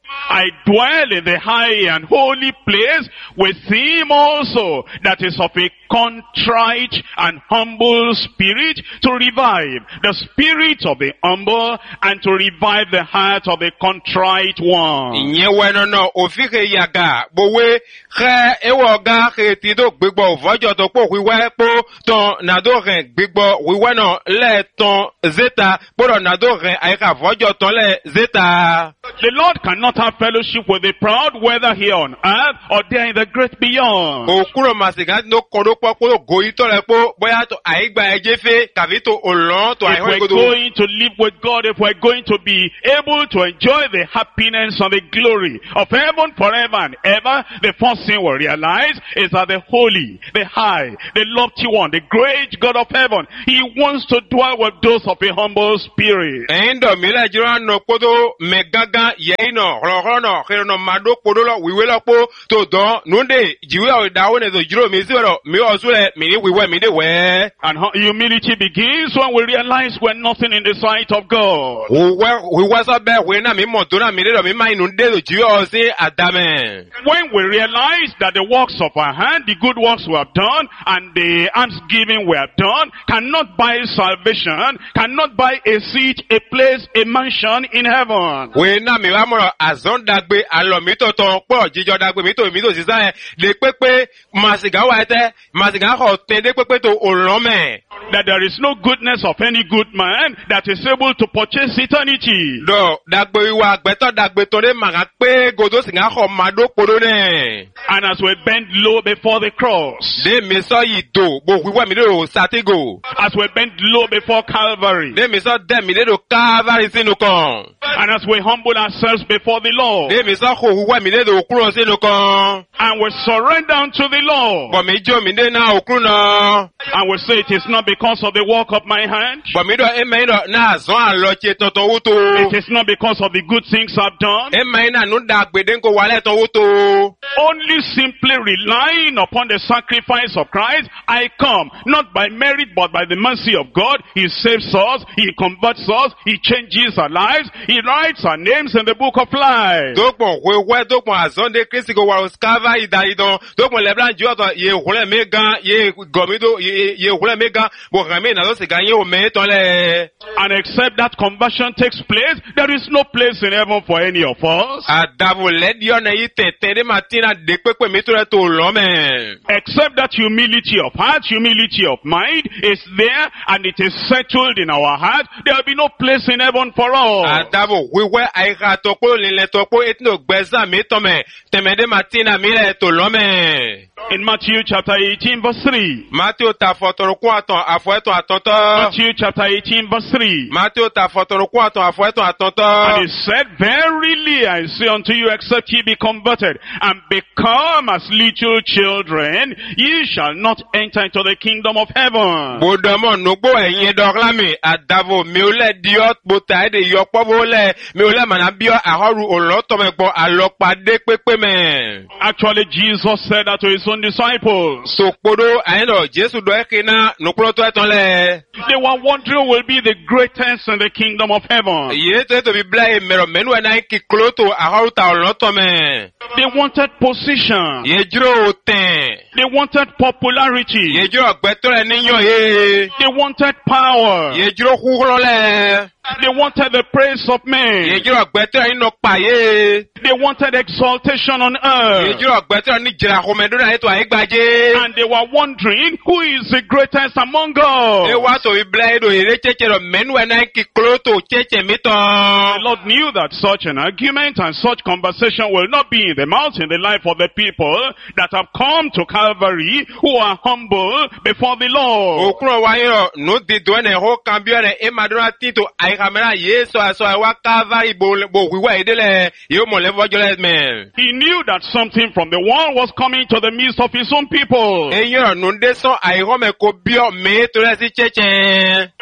S4: I dwell in the high and holy place with him also that is of a contrite and humble spirit, to revive the spirit of the humble and to revive the heart of the contrite one.
S5: Ìyẹn wẹ́nu náà òfin kè yàgà bòwe xẹ́ ewọ́ gá xè tí tó gbégbọ́ vọ́jọ́ tó kpó wíwẹ́ kpó tán nàdó rẹ̀ gbégbọ́ wíwẹ́ náà lẹ̀ tán zéta kpọ́dọ̀ nàdó rẹ̀ àyíká vọ́jọ́ tán lẹ̀ zéta.
S4: The Lord cannot have fellowship with the proud, whether here on earth or there in the great beyond.
S5: Òkúrò màsìgá tó kọ́dọ̀ pọ̀ kó goyí tó rẹ̀ kpó bóyá tó àyígbà ẹ̀jẹ̀ fẹ́ kàbí tó òlọ́n tó
S4: If
S5: àyíwá
S4: we're
S5: ìgbòdo.
S4: going to live with God, if we're going to be able to enjoy the happiness and the glory of heaven forever and ever, the first thing we realize is that the holy, the high, the lofty one, the great God of heaven, he wants to dwell with those of a humble spirit.
S5: Ẹ̀yin dọ̀ mí lẹ̀ jìrọ̀ nọ kpódó mẹ gángan yẹ̀yìn nọ xɔlɔxɔlɔ nọ xɛrɛ nọ màdó kpódó lọ wíwé lọ kpó tó dán nùdé jìwé ọ̀ dáwó nẹ̀ tó jìrò mí sí wẹ̀rọ mí ọ̀ sùlẹ̀ mí ní wíwẹ́ mí ní wẹ́.
S4: And hu- humility begins when we realize we're nothing in the sight of God.
S5: Wíwẹ́ wíwẹ́ sọ bẹ́ẹ̀ wíwẹ́ náà mí mọ̀ tó náà mí ní dọ̀ mí máa inú dé tó jìwé ọ̀ sí àdàmẹ̀.
S4: When we realize that the works of our hand, the good works we have done, and the thanksgiving we have done, cannot buy salvation, cannot buy a seat, a place, a mansion in heaven.
S5: Wíwẹ́ náà mi wá mọ̀rọ̀ àzọ́n dàgbé àlọ́ mi tó tán pọ̀ jíjọ dàgbé mi tó mi tó sísá yẹn lè pépé màsìgá wà tẹ́ màsìgá kọ̀ tẹ́ dé pépé tó òlọ́mẹ̀.
S4: That there is no goodness of any good man that is able to purchase eternity.
S5: Dọ̀ dàgbé wa gbẹ́tọ̀ dàgbé tó dé màgá pé gòdó sìgá kọ̀ màdó kpódó nẹ̀.
S4: And as we bend low before the cross,
S5: Dé mi sọ yìí dò bó wíwẹ́ mi lè rò sátégò.
S4: as we bend low before Calvary,
S5: Dé mi sọ dẹ́ mi lè rò káfárì sínú kan.
S4: and as we humble ourselves before the Lord,
S5: Dé mi sọ kò wíwẹ́ mi lè rò kúrò sínú kan.
S4: and we surrender unto the Lord,
S5: Bọ̀ mi jó mi dé náà òkúrò náà.
S4: and we say it is not because of the work of my hand,
S5: Bọ̀ mi dọ̀ ẹ̀mẹ́ yìí dọ̀ náà zọ́n àlọ́ tse tọ̀tọ̀ wúto.
S4: it is not because of the good things I've done,
S5: Ẹ̀mẹ́ yìí náà nù dà gbèdéńkò wálẹ̀ tọ̀ wúto.
S4: only simply relying upon the sacrifice of Christ, I come, not by merit but by the mercy of God. He saves us, He converts us, He changes our lives, He writes our names in the book of life.
S5: Dókpọ̀ wíwẹ́ dókpọ̀ àzọ́ndé kristi kò wà òskáfà ìdá ìdán. Dókpọ̀ lẹ́bílán jù ọ̀tọ̀ yé wúlẹ̀ mé gan yé gọ̀mídó yé wúlẹ̀ mé gan bò rẹ̀mí ìnàdó sì gan yé òmé tán lẹ̀.
S4: And except that conversion takes place, there is no place in heaven for any of us.
S5: Àdàbò lẹ́díọ̀ náà yìí tẹ̀tẹ̀ dé máa tí náà dé pépè mi tó rẹ̀ tó lọ́mẹ̀.
S4: Except that humility of heart, humility of mind is there and it is settled in our heart, there will be no place in heaven for us.
S5: Àdàbò wíwẹ́ àyíká tọ́pọ̀ lílẹ̀ tọ́pọ̀ ètò gbẹ̀sán mi tọ̀mẹ̀ tẹ̀mẹ̀dé máa tí náà mi rẹ̀ tó lọ́mẹ̀.
S4: In Matthew chapter eighteen verse three.
S5: Matthew ta fọ̀tọ̀rọ̀kún àtàn àfọ̀ẹ́tàn àtọ̀tọ̀.
S4: Matthew chapter eighteen verse three.
S5: Matthew ta fọ̀tọ̀rọ̀kún àtàn àfọ̀ẹ́tàn
S4: And
S5: àtọ̀tọ̀.
S4: he said, verily I say unto you, except ye be converted and become as little children, ye shall not enter into the kingdom of heaven.
S5: Bòdòmọ̀ nùgbò ẹ̀yin dọ̀glámì àdàbò mi ò lẹ̀ diọ́ bòtà èdè yọpọ̀ bó lẹ̀ mi ò lẹ̀ màná bíọ́ àhọ́rù òlọ́tọ̀mẹ̀gbọ́ àlọ́pàdé pépé mẹ́.
S4: Actually, Jesus said that to his own disciples.
S5: Sòkpòdó àyìnlọ Jésù dọ̀ ẹ̀kẹ́ náà nùkúrọ̀tọ̀ ẹ̀tàn lẹ̀.
S4: They were wondering who will be the greatest in the kingdom of heaven.
S5: Yìí tó ètò bíbélà yìí mẹ̀rọ mẹ́nu ẹ̀ náà kí kúlótò àhọ́rù ta ọ̀lọ́tọ̀mẹ̀.
S4: They wanted position.
S5: Yìí jírò tẹ̀.
S4: They wanted popularity.
S5: Yìí jírò gbẹ́tọ̀ rẹ̀ níyàn yé.
S4: They wanted power.
S5: Yìí jírò kúkúrọ̀ lẹ̀.
S4: They wanted the praise of men.
S5: Yìí jírò gbẹ́tọ̀ rẹ̀ nínú pàyé.
S4: They wanted exaltation on
S5: Yìí
S4: earth.
S5: jírò gbẹ́tọ̀ rẹ̀ ní jìrà kòmẹ́dúnrà ètò àyígbàjẹ́.
S4: And they were wondering who is the greatest among us.
S5: Ewa to biblia edo ere cheche ro menu ena ki kloto cheche
S4: The
S5: mito.
S4: Lord knew that such an argument and such conversation will not be in the mouth in the life of the people that have come to Calvary who are humble before the Lord.
S5: Okuro wa yero no di do ene ho cambio ne e madura tito ai kamera yeso aso ai wa Calvary bo bo wiwa edele yo mo le vojole me.
S4: He knew that something from the world was coming to the midst of his own people.
S5: E yero no de so ai ho me ko bio me to re si cheche.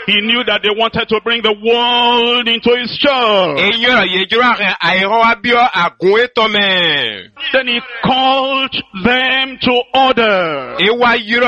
S4: He knew that they wanted to bring the world into his church.
S5: Enyora yejura re airo abio agun etome.
S4: Then he called them to order.
S5: Ewa yiro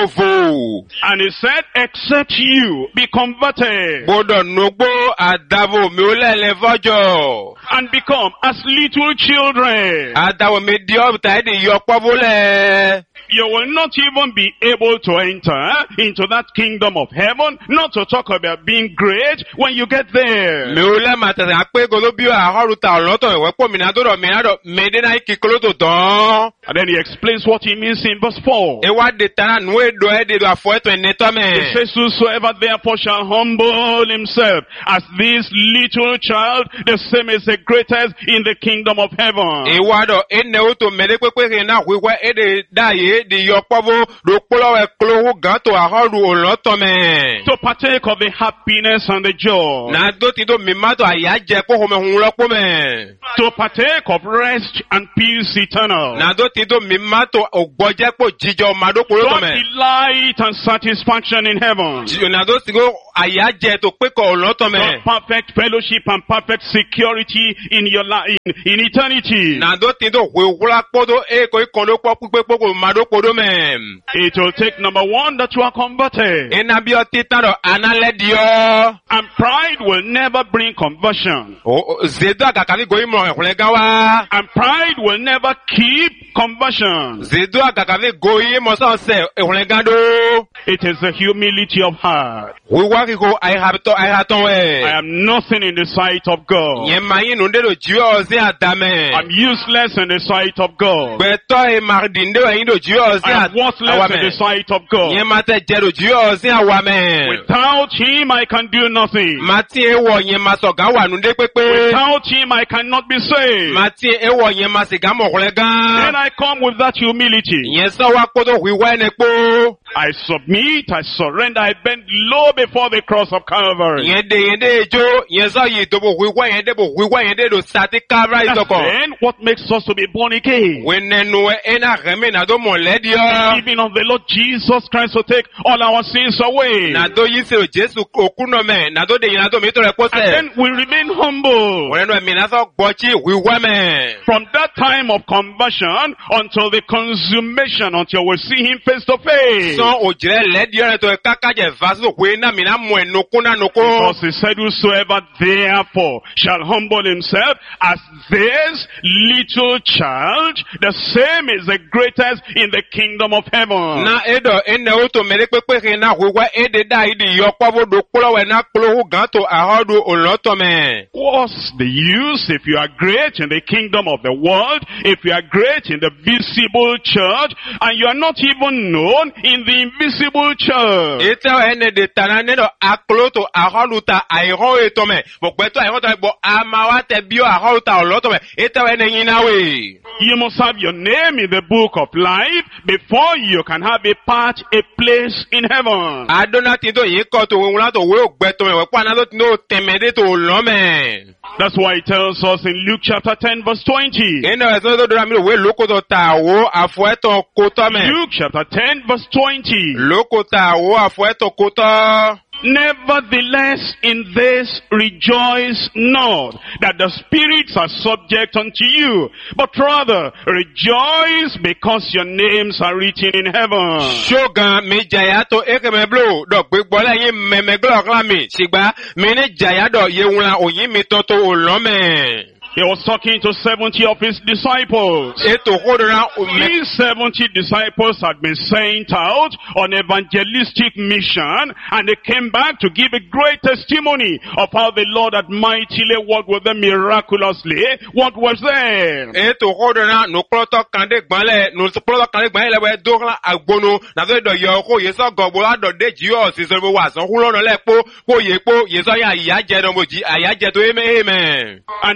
S5: edovo.
S4: And he said, except you be converted
S5: Bodo nogbo adavo meole levojo.
S4: and become as little children,
S5: Adawo medio taidi yokpavole.
S4: you will not even be able to enter into that kingdom of heaven, not to talk about being great when you get there.
S5: Meole matase akpe golobio ahoruta oloto ewepo minadoro minado medena ikikoloto don.
S4: And then he explains what he means in verse four.
S5: Ewa de tana nwe do ede do afoeto
S4: He
S5: enetome.
S4: says, whosoever therefore shall humble himself as this little child, the same is the greatest in the kingdom of heaven.
S5: Ewa do ene uto melekwekweke na wiwa ede daye di yokpavo do kpolo we klohu gato ahoru olotome.
S4: To partake of the happiness and the joy.
S5: Na do ti do mimato ayaje ko home hunlopo me.
S4: To partake of rest and peace eternal.
S5: Na do ti do mimato ogboje po jijo mado
S4: God
S5: kolotome.
S4: delight and satisfaction in heaven.
S5: Na do ti go ayaje to pe ko olotome.
S4: God perfect fellowship and perfect security in your life, in, in eternity.
S5: Na do ti do wewula podo e ko ikondo po pupe poko mado podo me.
S4: It will take number one that you are converted.
S5: Ena bio titaro anale dio.
S4: And pride will never bring conversion.
S5: O zedo akakavi go imo ehule gawa.
S4: And pride will never keep conversion.
S5: Zedo akakavi go imo so se ehule gado.
S4: It is the humility of heart.
S5: We work go I have to I have to we.
S4: I am nothing in the sight of God.
S5: Ye mayin nunde do jiwa ozi adame.
S4: I'm useless in the sight of God.
S5: Beto e mardinde we indo jiwa ozi
S4: I am worthless in the sight of God.
S5: Ye mate jero jiwa ozi awame.
S4: Without him, I can do nothing.
S5: Mati ewo ye masoga wa nunde pepe.
S4: Without him, I cannot be saved.
S5: Mati ewo ye masiga mo
S4: Then
S5: hulega.
S4: I come with that humility.
S5: Ye so wa kodo wiwa nepo.
S4: I submit, I surrender, I bend low before the cross of Calvary.
S5: Ye de ye de jo ye so yi dobo wiwa ye de bo wiwa ye de do sati Calvary
S4: That's
S5: soko.
S4: then what makes us to be born again.
S5: Wenenu ena reme na do mo ledio.
S4: Believing on the Lord Jesus Christ to take all our sins away.
S5: Na do yi se o Jesu okuno me na do de yin na do mi to
S4: And
S5: repose.
S4: then we remain humble.
S5: Wenenu mi na so gbochi wiwa me.
S4: From that time of conversion until the consummation, until we see him face to face.
S5: So ojire ledio re to kaka je vaso we na mi na mo enoko na noko.
S4: Because he said, whosoever therefore shall humble himself as this little child, the same is the greatest in the kingdom of heaven.
S5: Na edo ene oto mere pepe ke na wiwa ede da idi yokwa do kpolo we na kpolo hu gan to ahodu oloto me.
S4: What's the use if you are great in the kingdom of the world, if you are great in the visible church, and you are not even known in the invisible church?
S5: Ete ene de tanane do aklo to ahodu ta airo eto me. Bo kweto airo to bo amawa te bio ahodu ta oloto me. Ete ene yina we.
S4: You must have your name in the book of life before you can have a part, a place in heaven.
S5: Adona tindo yiko to wula to we ogbeto me we kwa na do tindo temede to olome.
S4: That's why it tells us in Luke chapter ten verse twenty.
S5: Ene weso do do mi we loko to tawo afueto kota me.
S4: Luke chapter ten verse twenty.
S5: Loko tawo afueto kota.
S4: Nevertheless, in this rejoice not that the spirits are subject unto you, but rather rejoice because your names are written in heaven.
S5: Shogun mi jaya to ekeme blo do gbegbo leyin meme glo kla mi sigba mi ni jaya do ye wula oyin mi to to olome.
S4: He was talking to seventy of his disciples.
S5: Eto hodora o me
S4: These seventy disciples had been sent out on evangelistic mission, and they came back to give a great testimony of how the Lord had mightily worked with them miraculously. What was there?
S5: eto hodora no kloto kande gbanle no kloto kande gbanle we do kla agbono na so do yo ko ye so gogbo la do de ji o si so bo wa so hulo no le po ko ye po ye so ya ya je do mo ji aya je to eme eme.
S4: And then they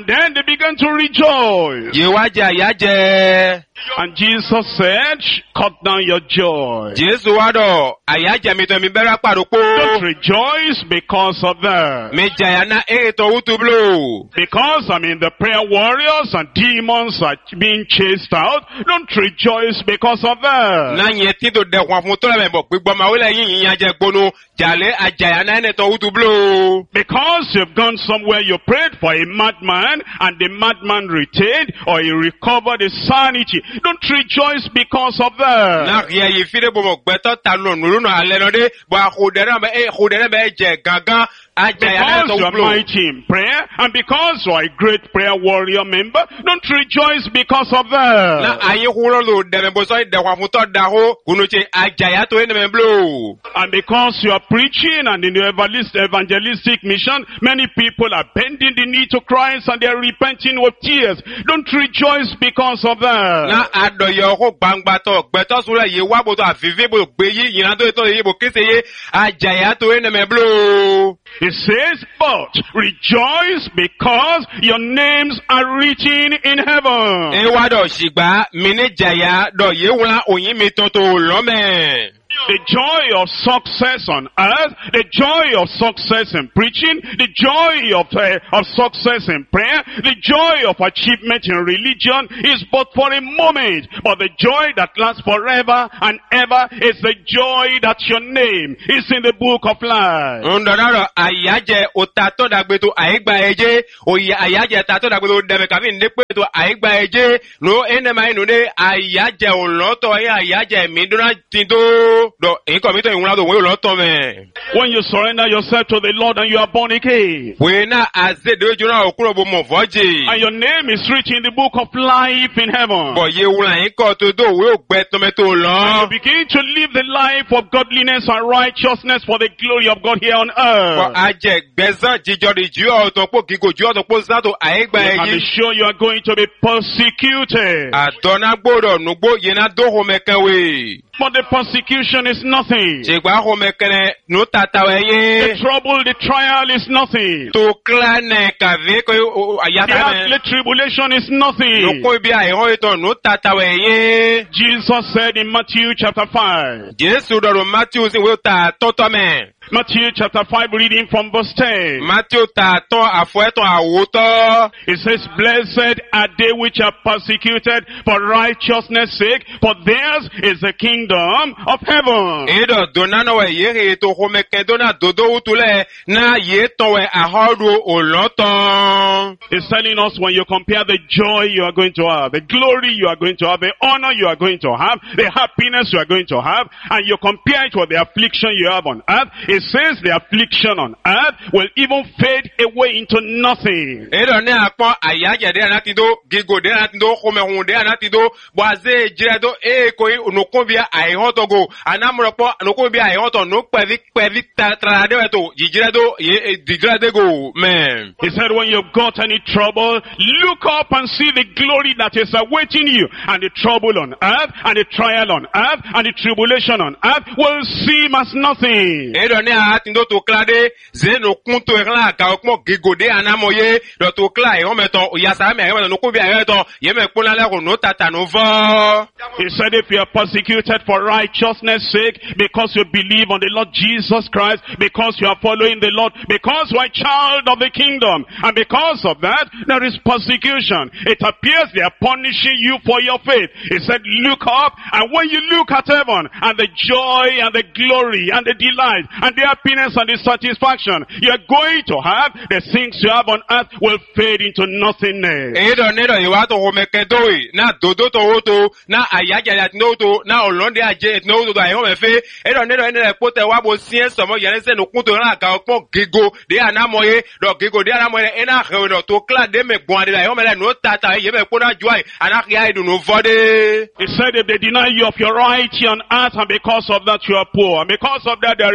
S1: began to rejoice.
S5: Yé wá jẹ àyà jẹ.
S1: And Jesus said, cut down your joy.
S5: Jésù wá dọ̀ àyà jẹ mi tọ́ mi bẹ́rẹ̀ pàdókò.
S1: Don't rejoice because of that.
S5: Mi jàyà ná èyí tó wútu blo.
S1: Because, I mean, the prayer warriors and demons are being chased out. Don't rejoice because of that.
S5: Ná yẹn tí tó dẹ̀ wọ́n fún tọ́lẹ̀ mẹ́ bọ̀ gbígbọ́ máa wílẹ̀ yín yín ajẹ́ gbónú jàlẹ́ àjàyà ná ẹni tó wútu blo.
S1: Because you've gone somewhere, you prayed for a madman, and the madman retained, or he recovered his sanity. Don't rejoice because of that.
S5: Ná yẹ yìí fi dé bọ̀ gbẹ́tọ́ ta nù nùrù nù alẹ́ nọ dé bọ̀ àkùdẹ̀rẹ̀ bẹ́ ẹ̀ àkùdẹ̀rẹ̀ bẹ́ jẹ gángan.
S1: Because you are mighty in prayer, and because you are a great prayer warrior member, don't rejoice because of that.
S5: Na ayi hulo lo deme boso de kwa futo daho kunuche ajaya to ene memblo.
S1: And because you are preaching and in the evangelistic mission, many people are bending the knee to Christ and they are repenting with tears. Don't rejoice because of that.
S5: Na ado yo ho bangba to gbeto sura ye wa bo to afive bo gbe yi yin to to ye bo kese ye ajaya to ene memblo.
S1: It says, but rejoice because your names are written in heaven.
S5: E do shigba mini jaya do ye wula oyin mi to to lome.
S1: The joy of success on earth, the joy of success in preaching, the joy of uh, of success in prayer, the joy of achievement in religion is but for a moment. But the joy that lasts forever and ever is the joy that your name is in the book of life.
S5: Ndoraro ayaje otato dagbeto aigba eje oya ayaje tato dagbeto deme kafi ndekpe to aigba eje no enema inu de ayaje oloto ya ayaje miduna tindo. When
S1: you surrender yourself to the Lord and you are born again,
S5: and
S1: your name is written in the book of life in heaven,
S5: and you
S1: begin to live the life of godliness and righteousness for the glory of God here on earth, I'm sure you are going to be persecuted. But the persecution is nothing. The trouble, the trial is nothing. The earthly tribulation is nothing. Jesus said in Matthew chapter five. Matthew chapter five, reading from verse ten. It says, blessed are they which are persecuted for righteousness' sake, for theirs is the kingdom of heaven. It's telling us when you compare the joy you are going to have, the glory you are going to have, the honor you are going to have, the happiness you are going to have, and you compare it with the affliction you have on earth, it says the affliction on earth will even fade away into nothing. He said when you've got any trouble, look up and see the glory that is awaiting you, and the trouble on earth, and the trial on earth, and the tribulation on earth will seem as nothing.
S5: Atindo to clade zeno kunto erla ka okmo gigode anamoye do to cla e ometo oyasa me e no kubi ayeto yeme kpona le ko no tata no vo.
S1: He said if you are persecuted for righteousness' sake, because you believe on the Lord Jesus Christ, because you are following the Lord, because you are a child of the kingdom, and because of that there is persecution, it appears they are punishing you for your faith. He said look up, and when you look at heaven and the joy and the glory and the delight and the happiness and the satisfaction you are going to have, the things you have on earth will fade into nothingness.
S5: Edo nedo iwato homekedoi na dodo to oto na ayaja ya noto na olonde aje no do ayo mefe edo nedo ene pote wabo sien somo yense no kunto na ka okpo gigo de anamoye do gigo de anamoye ena hewo to kla de me gbon de ayo mele no tata ye me kona joy anaki ai do no vode.
S1: He said if they deny you of your right on earth and because of that you are poor, and because of that there is no joy,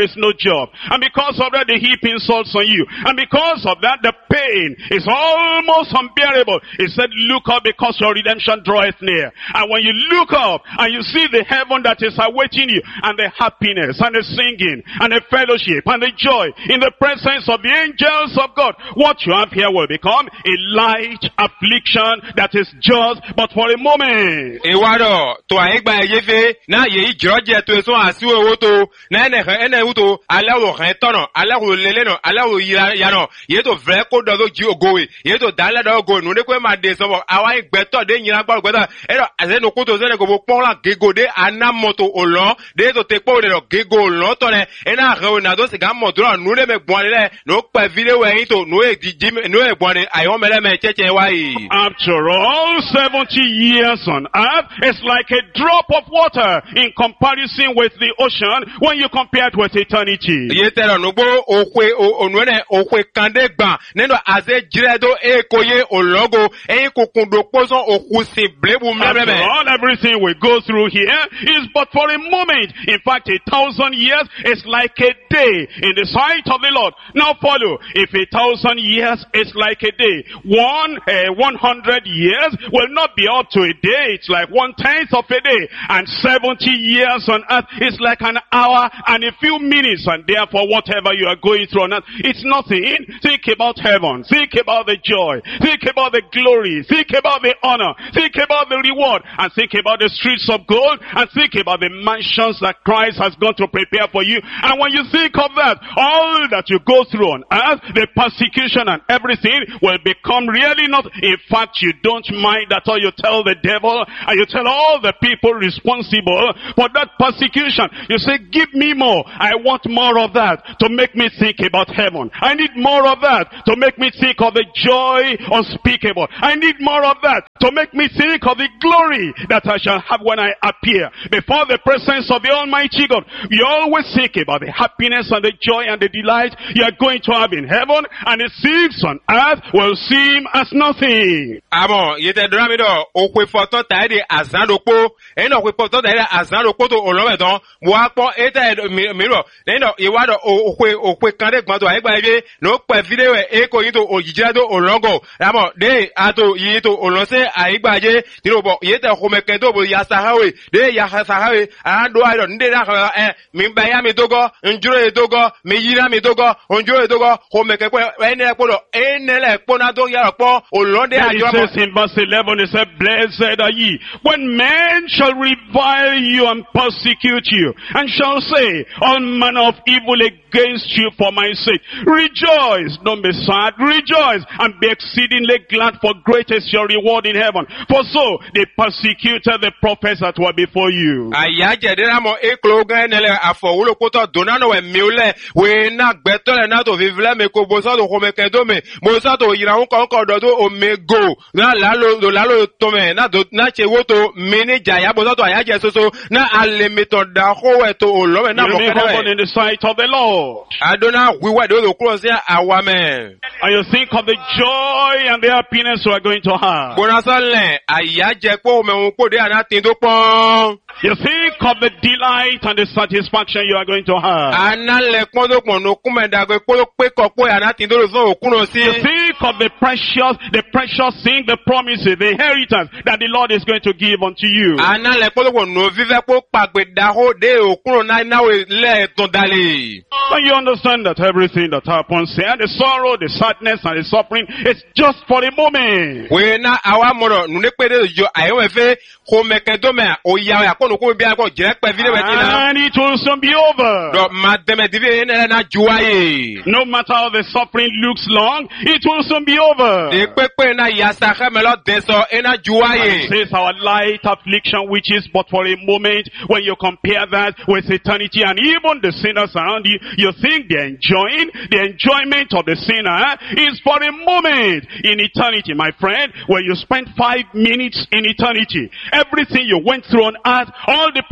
S4: job. And because of that, they heap insults on you. And because of that, the pain is almost unbearable. He said, look up because your redemption draweth near. And when you look up and you see the heaven that is awaiting you, and the happiness, and the singing, and the fellowship, and the joy in the presence of the angels of God, what you have here will become a light affliction that is just but for a moment.
S5: Ewado to aigba yefe na ye Georgia to so asu oto na ene ene uto alawo kan tono alawo lele no alawo ya no ye to vre ko do ji ogowe ye to dala do go nu de ko ma de so awa igbeto de yin agba gbeta e do ase no ko to se ne go pon la gegode anamoto olo de to te po de gego lo to ne e na re na do se ga moto nu le me gbon le no pa vile we yin to no e di no e gbon ayo mele me cheche wa yi.
S4: After all, seventy years on earth is like a drop of water in comparison with the ocean when you compare it with eternity.
S5: Ye tero nugbo okwe onwene okwe kande gba neno aze jiredo ekoye ologo eyin kokundo poson okusi blebu mlebe.
S4: After all, everything we go through here is but for a moment. In fact, a thousand years is like a day in the sight of the Lord. Now follow. If a thousand years is like a day, one uh, one hundred years will not be up to a day. It's like one tenth of a day. And seventy years on earth is like an hour and a few minutes. And therefore, whatever you are going through on earth, it's nothing. Think about heaven. Think about the joy. Think about the glory. Think about the honor. Think about the reward. And think about the streets of gold. And think about the mansions that Christ has gone to prepare for you. And when you think of that, all that you go through on earth, the persecution and everything will become really not. In fact, you don't mind at all. You tell the devil and you tell all the people responsible for that persecution. You say, give me more. I want more of that to make me think about heaven. I need more of that to make me think of the joy unspeakable. I need more of that to make me think of the glory that I shall have when I appear before the presence of the Almighty God. You always think about the happiness and the joy and the delight you are going to have in heaven, and the things on earth will seem as nothing.
S5: Amo yete dramido okwe foto taide azandopo eno okwe foto taide azandopo to olomedon mo apo eta miro neno iwado okwe okwe kande gbon to aigba ebe no pe video e ko yin to ojijira do olongo amo de ato yi to olonse aigba je tirobo yete homeke do bo ya sahawe de ya sahawe ando ayo nde na eh mi ba ya mi dogo njuro e dogo mi yira mi dogo onjuro e dogo homeke ko ene ko do ene le po na do ya po olonde ajo.
S4: It says in verse eleven, it said, blessed are ye when men shall revile you and persecute you, and shall say all manner of evil against you for my sake. Rejoice, don't be sad, rejoice, and be exceedingly glad, for great is your reward in heaven. For so they persecuted the prophets that were before you.
S5: Ayaje de mo ekloga nele afowulo koto donano we miule we na gbetole na to vivle me ko boso do homeke do me boso to yira un kon ko do o mego na lalo do lalo to me na do na chewoto mini jaya boso to ayaje soso na alemito da ho we to olowe na mo
S4: in the sight of the Lord.
S5: Adona we we do close here awame.
S4: And you think of the joy and the happiness you are going to have.
S5: Bonasale ayaje po me un ko de ana tin do pon.
S4: You think of the delight and the satisfaction you are going to have.
S5: Anale kondo kono kumenda go ko pe ko po ana tin do so okuno si.
S4: You think of the precious the precious thing, the promises, the inheritance that the Lord is going to give unto you.
S5: Anale kondo kono vive po pagbe da ho de okuno na na we le ton dale.
S4: When you understand that everything that happens here, the sorrow, the sadness and the suffering, it's just for a moment.
S5: We na awa moro nune pe de jo ayo efe ko mekedo me o ya ya kono ko bi ako jere pe video we
S4: And it will soon be over.
S5: Do mademe divi ene na juaye.
S4: No matter how the suffering looks long, it will soon be over.
S5: De pepe na yasa khamelo deso ena juaye.
S4: It says our light affliction, which is but for a moment, when you compare that with eternity, and even the sinners around you, you think they're enjoying the enjoyment of the sinner is for a moment. In eternity, my friend, when you spend five minutes in eternity, everything you went through on earth, all the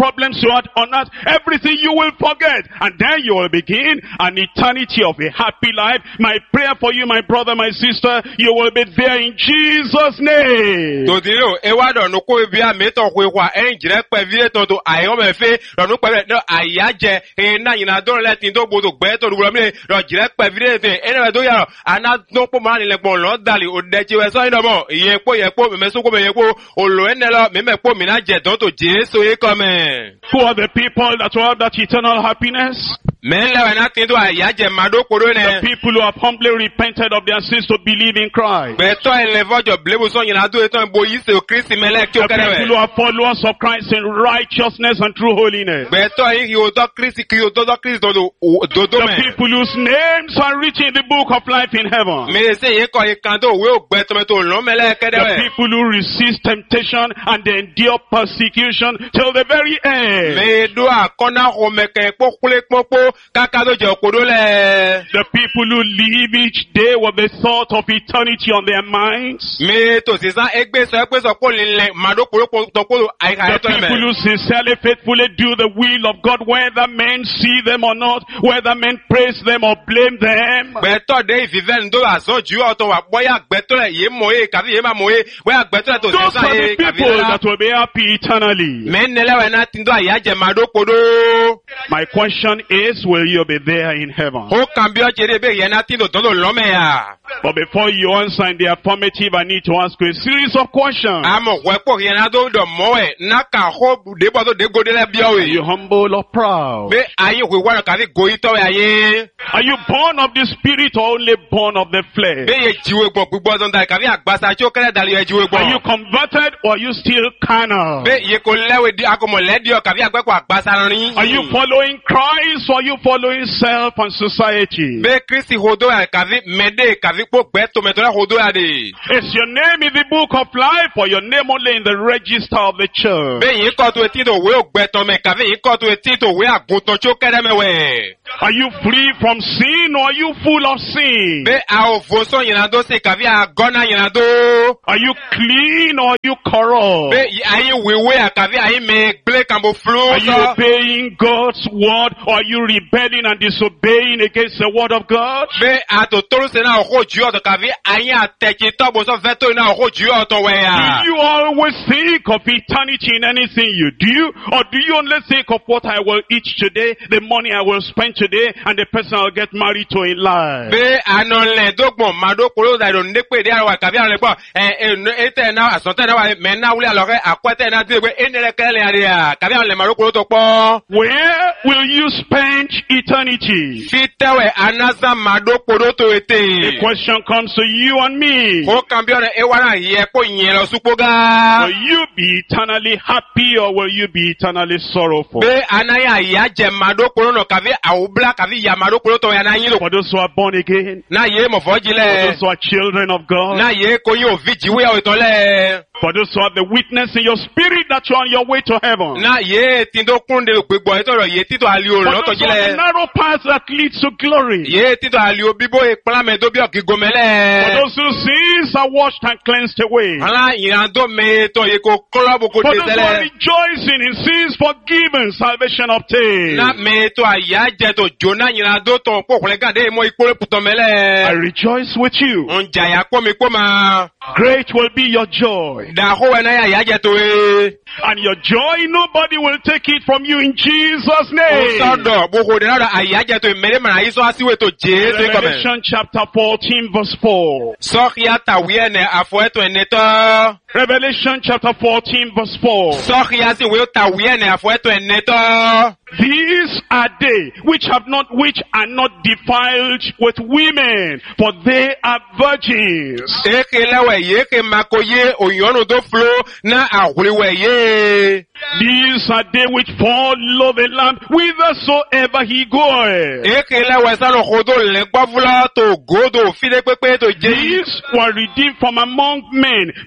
S4: problems you had on earth, everything you will forget. And then you will begin an eternity of a happy life. My prayer for you, my brother, my sister, you will be there in Jesus' name.
S5: Todiro, ewa do no ko bia meto ko kwa enjire pe vie to to ayo me fe do no pe do ayaje e na yin do le tin do bodo gbe to ru mi do jire pe vie te ene do ya ana no po ma ni le pon lo dali o de ji we so ino mo iye po ye po me so ko me ye po o lo ene lo me me po mi na je don to Jesu e come.
S4: Who are the people that will have that eternal happiness?
S5: Men le na tin do ayaje ma do ko do ne.
S4: The people who have humbly repented of their sins to believe in Christ.
S5: Be to ele vo jo blebu so yin ado etan bo yi se o Christ me le ki o
S4: The
S5: kere
S4: people
S5: we.
S4: who are followers of Christ in righteousness and true holiness.
S5: Be to yi o to Christ ki o to to Christ do do do
S4: The
S5: me.
S4: people whose names are written in the book of life in heaven.
S5: Me se ye ko ye kan do we o gbe to me to lo me le kere
S4: The
S5: we.
S4: people who resist temptation and they endure persecution till the very end.
S5: Me do akona ho me ke po kule popo kaka do je okodo le.
S4: The people who live each day with the thought of eternity on their minds.
S5: Me to si san egbe so egbe so ko le ma do ko to ko ai
S4: The
S5: ka to
S4: people
S5: me.
S4: who sincerely, faithfully do the will of God, whether men see them or not, whether men praise them or blame them.
S5: Be to de vive ndo aso ju o to wa boya gbe to le ye mo e ka ye ma mo e we agbe to le to si
S4: Those
S5: san
S4: are
S5: e
S4: the
S5: ka
S4: people
S5: la.
S4: that will be happy eternally.
S5: Me ne le we na tin do aya je ma do kodo.
S4: My question is, will you be there in heaven?
S5: Ho kan bi o jere be ye na tin do to lo me ya.
S4: But before you answer in the affirmative, I need to ask you a series of questions.
S5: Amo we po ye na do do mo e na ka ho de bo do de go de le bi o
S4: Are
S5: e.
S4: you humble or proud?
S5: Be aye we wa ka fi go ito we aye.
S4: Are you born of the Spirit or only born of the flesh?
S5: Be ye jiwe gbon gbogbo don da ka fi agbasa ti o kere dali ye jiwe
S4: Are you
S5: gbon.
S4: converted or are you still carnal?
S5: Be ye ko lewe di akomo le di o ka fi agbepo agbasa rin.
S4: Are you following Christ or are you following self and society?
S5: Be Christi hodo ya ka fi mede ka fi po gbe to me to hodo ya de.
S4: Is your name in the book of life or your name only in the register of the church?
S5: Be yin ko to eti to we o gbe to me ka fi yin ko to eti to we aguntan ti o kere me we.
S4: Are you free from sin or are you full of sin?
S5: Be a o fo so yin do se ka fi agona yin do.
S4: Are you clean or are you corrupt?
S5: Be ayin wewe ya ka fi ayin me gble kan bo flu
S4: Are you
S5: so.
S4: obeying God's word or are you rebelling and disobeying against the word of God?
S5: Be a to toro se na o ju o to ka fi ayin ateki to bo so fe to na o ju o to we ya.
S4: Do you always think of eternity in anything you do? Or do you only think of what I will eat today, the money I will spend today, and the person I'll get married to in life?
S5: Be anon le dogbon ma do koro da do ne pe de ara ka bi ara le po eh e te na ason te na wa me na wule alo re akwete na ti pe enere kele area ka bi ara le ma do koro to po.
S4: Where will you spend eternity?
S5: Fi tewe anasa ma do koro to
S4: The
S5: ete.
S4: question comes to you and me.
S5: Ko kan bi ora e wara ye po yin lo supo ga.
S4: Will you be eternally happy or will you be eternally sorrowful?
S5: Be anaya ya je ma do koro no ka bi awubla ka bi ya ma do koro to ya na yin lo.
S4: For those who are born again,
S5: Na ye mo fo
S4: for
S5: jile.
S4: those who are children of God,
S5: Na ye ko yin o vi jiwe o to le.
S4: for those who have the witness in your spirit that you're on your way to heaven.
S5: Na ye tin do kunde gbegbo e to ro ye ti to ali o
S4: For
S5: lo to
S4: those who have the
S5: jile.
S4: narrow path that leads to glory.
S5: Ye tito ali obi bo ipla me do bi o ki
S4: For
S5: gomele.
S4: those whose sins are washed and cleansed away.
S5: Ala iran do me to ye ko club ko
S4: For
S5: de
S4: those who are
S5: tele.
S4: rejoicing in sins forgiven, salvation obtained.
S5: Na me to aya je to jona iran do to po kule ga de mo ipo puto
S4: I
S5: mele.
S4: rejoice with you.
S5: On jaya ko mi ko ma.
S4: Great will be your joy.
S5: Da ho na ya ya je to e.
S4: And your joy, nobody will take it from you in Jesus'
S5: O
S4: name.
S5: so do bo ko de na aya je to mere mara iso asiwe to je to ko me.
S4: Revelation chapter fourteen verse four.
S5: So ya ta wi ene afo eto eneto.
S4: Revelation chapter fourteen verse four.
S5: So ya si we ta wi ene afo eto eneto.
S4: These are they which have not, which are not defiled with women, for they are virgins.
S5: Eke lewe ye ke makoye oyonu do flo na ahuriwe ye.
S4: These are they which follow the Lamb whithersoever he goeth.
S5: Eke lewe salo hodo le gbavula to godo fide pepe to je.
S4: These were redeemed from among men, being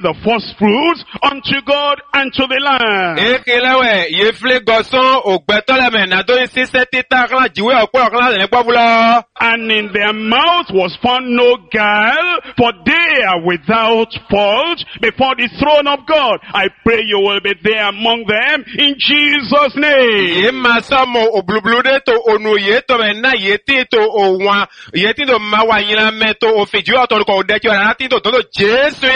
S4: the first fruits unto God and to the Lamb.
S5: Ekelewe, yefle goson, ogbetoleme, na do isi seti takla, jiwe okwe okla, nekwa.
S4: And in their mouth was found no guile, for they are without fault before the throne of God. I pray you will be there among them in Jesus' name.
S5: Yema samo oblublude to onu yeto mena yeti to owa, yeti to mawa yina meto ofiju ato ko deki wa nati to todo Jesu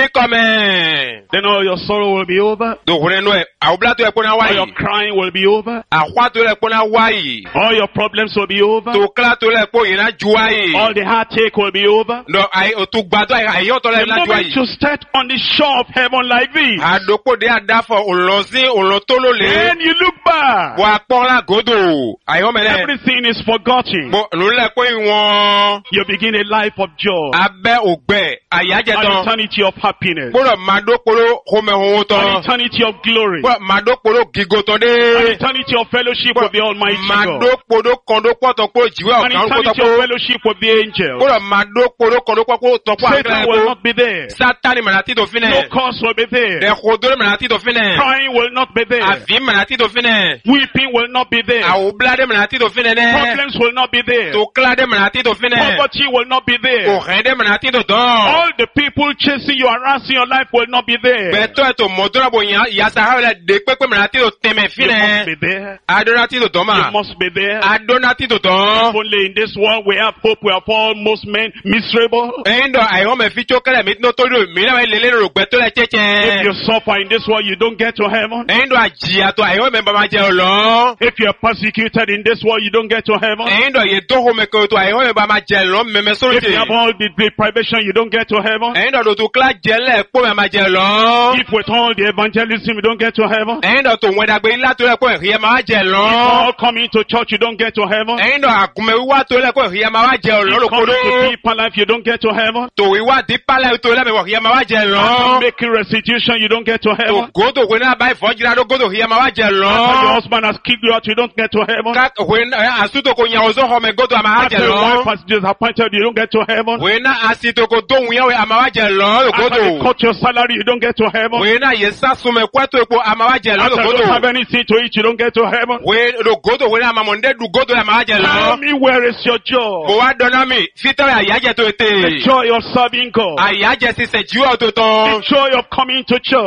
S5: ikome.
S4: Then all your sorrow will be over.
S5: Do hunenwe, aublato ya kuna
S4: All
S5: wai.
S4: your crying will be over.
S5: Ahwato ya kuna wai.
S4: All your problems will be over.
S5: To klato ya po yina juai.
S4: All the heartache will be over.
S5: No, I to gbado ai ayoto
S4: The
S5: la
S4: moment
S5: juai.
S4: you start on the shore of heaven like this,
S5: Adoko de adafo olonzi olotolo le.
S4: then you look back.
S5: Wa pola godo. Ayomele.
S4: Everything is forgotten.
S5: Bo lule ko iwon.
S4: You begin a life of joy,
S5: Abe ogbe ayaje
S4: an
S5: ton.
S4: eternity of happiness,
S5: Gbọ́dọ̀ máa dókòrò home ohun
S4: an
S5: tán.
S4: eternity of glory,
S5: Gbọ́dọ̀ máa dókòrò gígo tán
S4: an
S5: dé.
S4: eternity of fellowship with the Almighty
S5: Máa
S4: God,
S5: dókòrò kọ̀dọ̀ tọ́pọ̀ jìwé
S4: an
S5: ọ̀kan kó
S4: eternity of
S5: tọ́pọ̀.
S4: fellowship with the angels.
S5: Gbọ́dọ̀ máa dókòrò kọ̀dọ̀ tọ́pọ̀
S4: Satan will
S5: àgbẹ̀rẹ̀
S4: not be there.
S5: Sátánì mìíràn tí tó fi
S4: No
S5: nẹ̀.
S4: curse will be there.
S5: Ẹ̀kọ́dọ̀ mìíràn tí tó fi nẹ̀.
S4: Crying will not be there.
S5: Àfi mìíràn tí tó fi nẹ̀.
S4: Weeping will not be there.
S5: Àwòbíládé mìíràn tí tó fi nẹ̀ nẹ́.
S4: Problems will not be there.
S5: Tòkíládé mìíràn tí tó fi nẹ̀.
S4: Poverty will not be there.
S5: Òhẹ́dé mìíràn tí tó tán.
S4: All the people chasing you, harassing your life will not be there.
S5: Bẹ̀tọ́ ẹ̀tọ́ mọ̀dúnràbò yàtọ̀ àwẹ̀lẹ̀ dé pépé mìíràn tí tó tẹ̀mẹ̀ fi
S4: You
S5: nẹ̀.
S4: must be there.
S5: Adóná tí tó tán
S4: You
S5: mà.
S4: must be there.
S5: Adóná tí tó tán.
S4: If only in this world we have hope, we have all most men miserable.
S5: Ẹyin dọ̀ àìhàn mẹ́ fi tó kẹlẹ̀ mi tó tó dò mí náà lè lérò gbẹ tó lẹ
S4: If
S5: tẹ́tẹ́.
S4: you suffer in this world, you don't get to heaven.
S5: Ẹyin dọ̀ àjìyà tó àìhàn mẹ́ bàbá jẹ ọ̀lọ́.
S4: If you are persecuted in this world, you don't get to heaven.
S5: Ẹyin dọ̀ yẹ tó hó mẹ́kẹ́ tó àìhàn mẹ́ bàbá jẹ ọ̀lọ́ mẹ́mẹ́
S4: If you
S5: sórí.
S4: have all the deprivation, you don't get to heaven.
S5: Ẹyin dọ̀ tó kílá jẹ́lẹ̀ pọ̀ mẹ́ma jẹ ọ̀lọ́.
S4: If with all the evangelism, you don't get to heaven.
S5: Ẹyin dọ̀ tó wẹ́dàgbé ilá tó lẹ̀ pọ̀ ẹ̀hìyẹ máa jẹ
S4: If
S5: ọ̀lọ́.
S4: all coming to church, you don't get to heaven.
S5: Ẹyin dọ̀ àgùnmẹ̀ wíwá tó lẹ̀ pọ̀ ẹ̀hìyẹ máa jẹ ọ̀lọ́
S4: If coming to
S5: lókodó.
S4: deeper life, you don't get to heaven.
S5: Tó wíwá dípálẹ̀ tó lẹ̀ pọ̀ ẹ̀hìyẹ máa jẹ
S4: After
S5: ọ̀lọ́.
S4: making restitution, you don't get to
S5: Tó
S4: heaven.
S5: gòdò wẹ́ náà báyìí fọ́jìlá ló gòdò ẹ̀hìyẹ máa jẹ
S4: After your
S5: ọ̀lọ́.
S4: husband has kicked you out, you don't get to heaven.
S5: Ká wẹ́ àsútò kò yàn ọ̀zọ́ hàn mẹ́ gòdò àmà jẹ
S4: After your
S5: ọ̀lọ́.
S4: wife has disappointed you, you don't get to heaven.
S5: Wena asitoko dohun yawe amawaje lo
S4: After they
S5: logodo.
S4: cut your salary, you don't get to heaven.
S5: Wena yesa sume kweto epo amawaje lo
S4: After you don't have
S5: logodo.
S4: anything to eat, you don't get to heaven.
S5: We logodo wena amamonde dugodo amawaje
S4: Tell
S5: lo.
S4: me, where is your joy?
S5: Mo wa dona mi fitore ayaje to
S4: The
S5: ete.
S4: joy of serving God.
S5: Ayaje si se ju
S4: The
S5: ototo.
S4: joy of coming to church.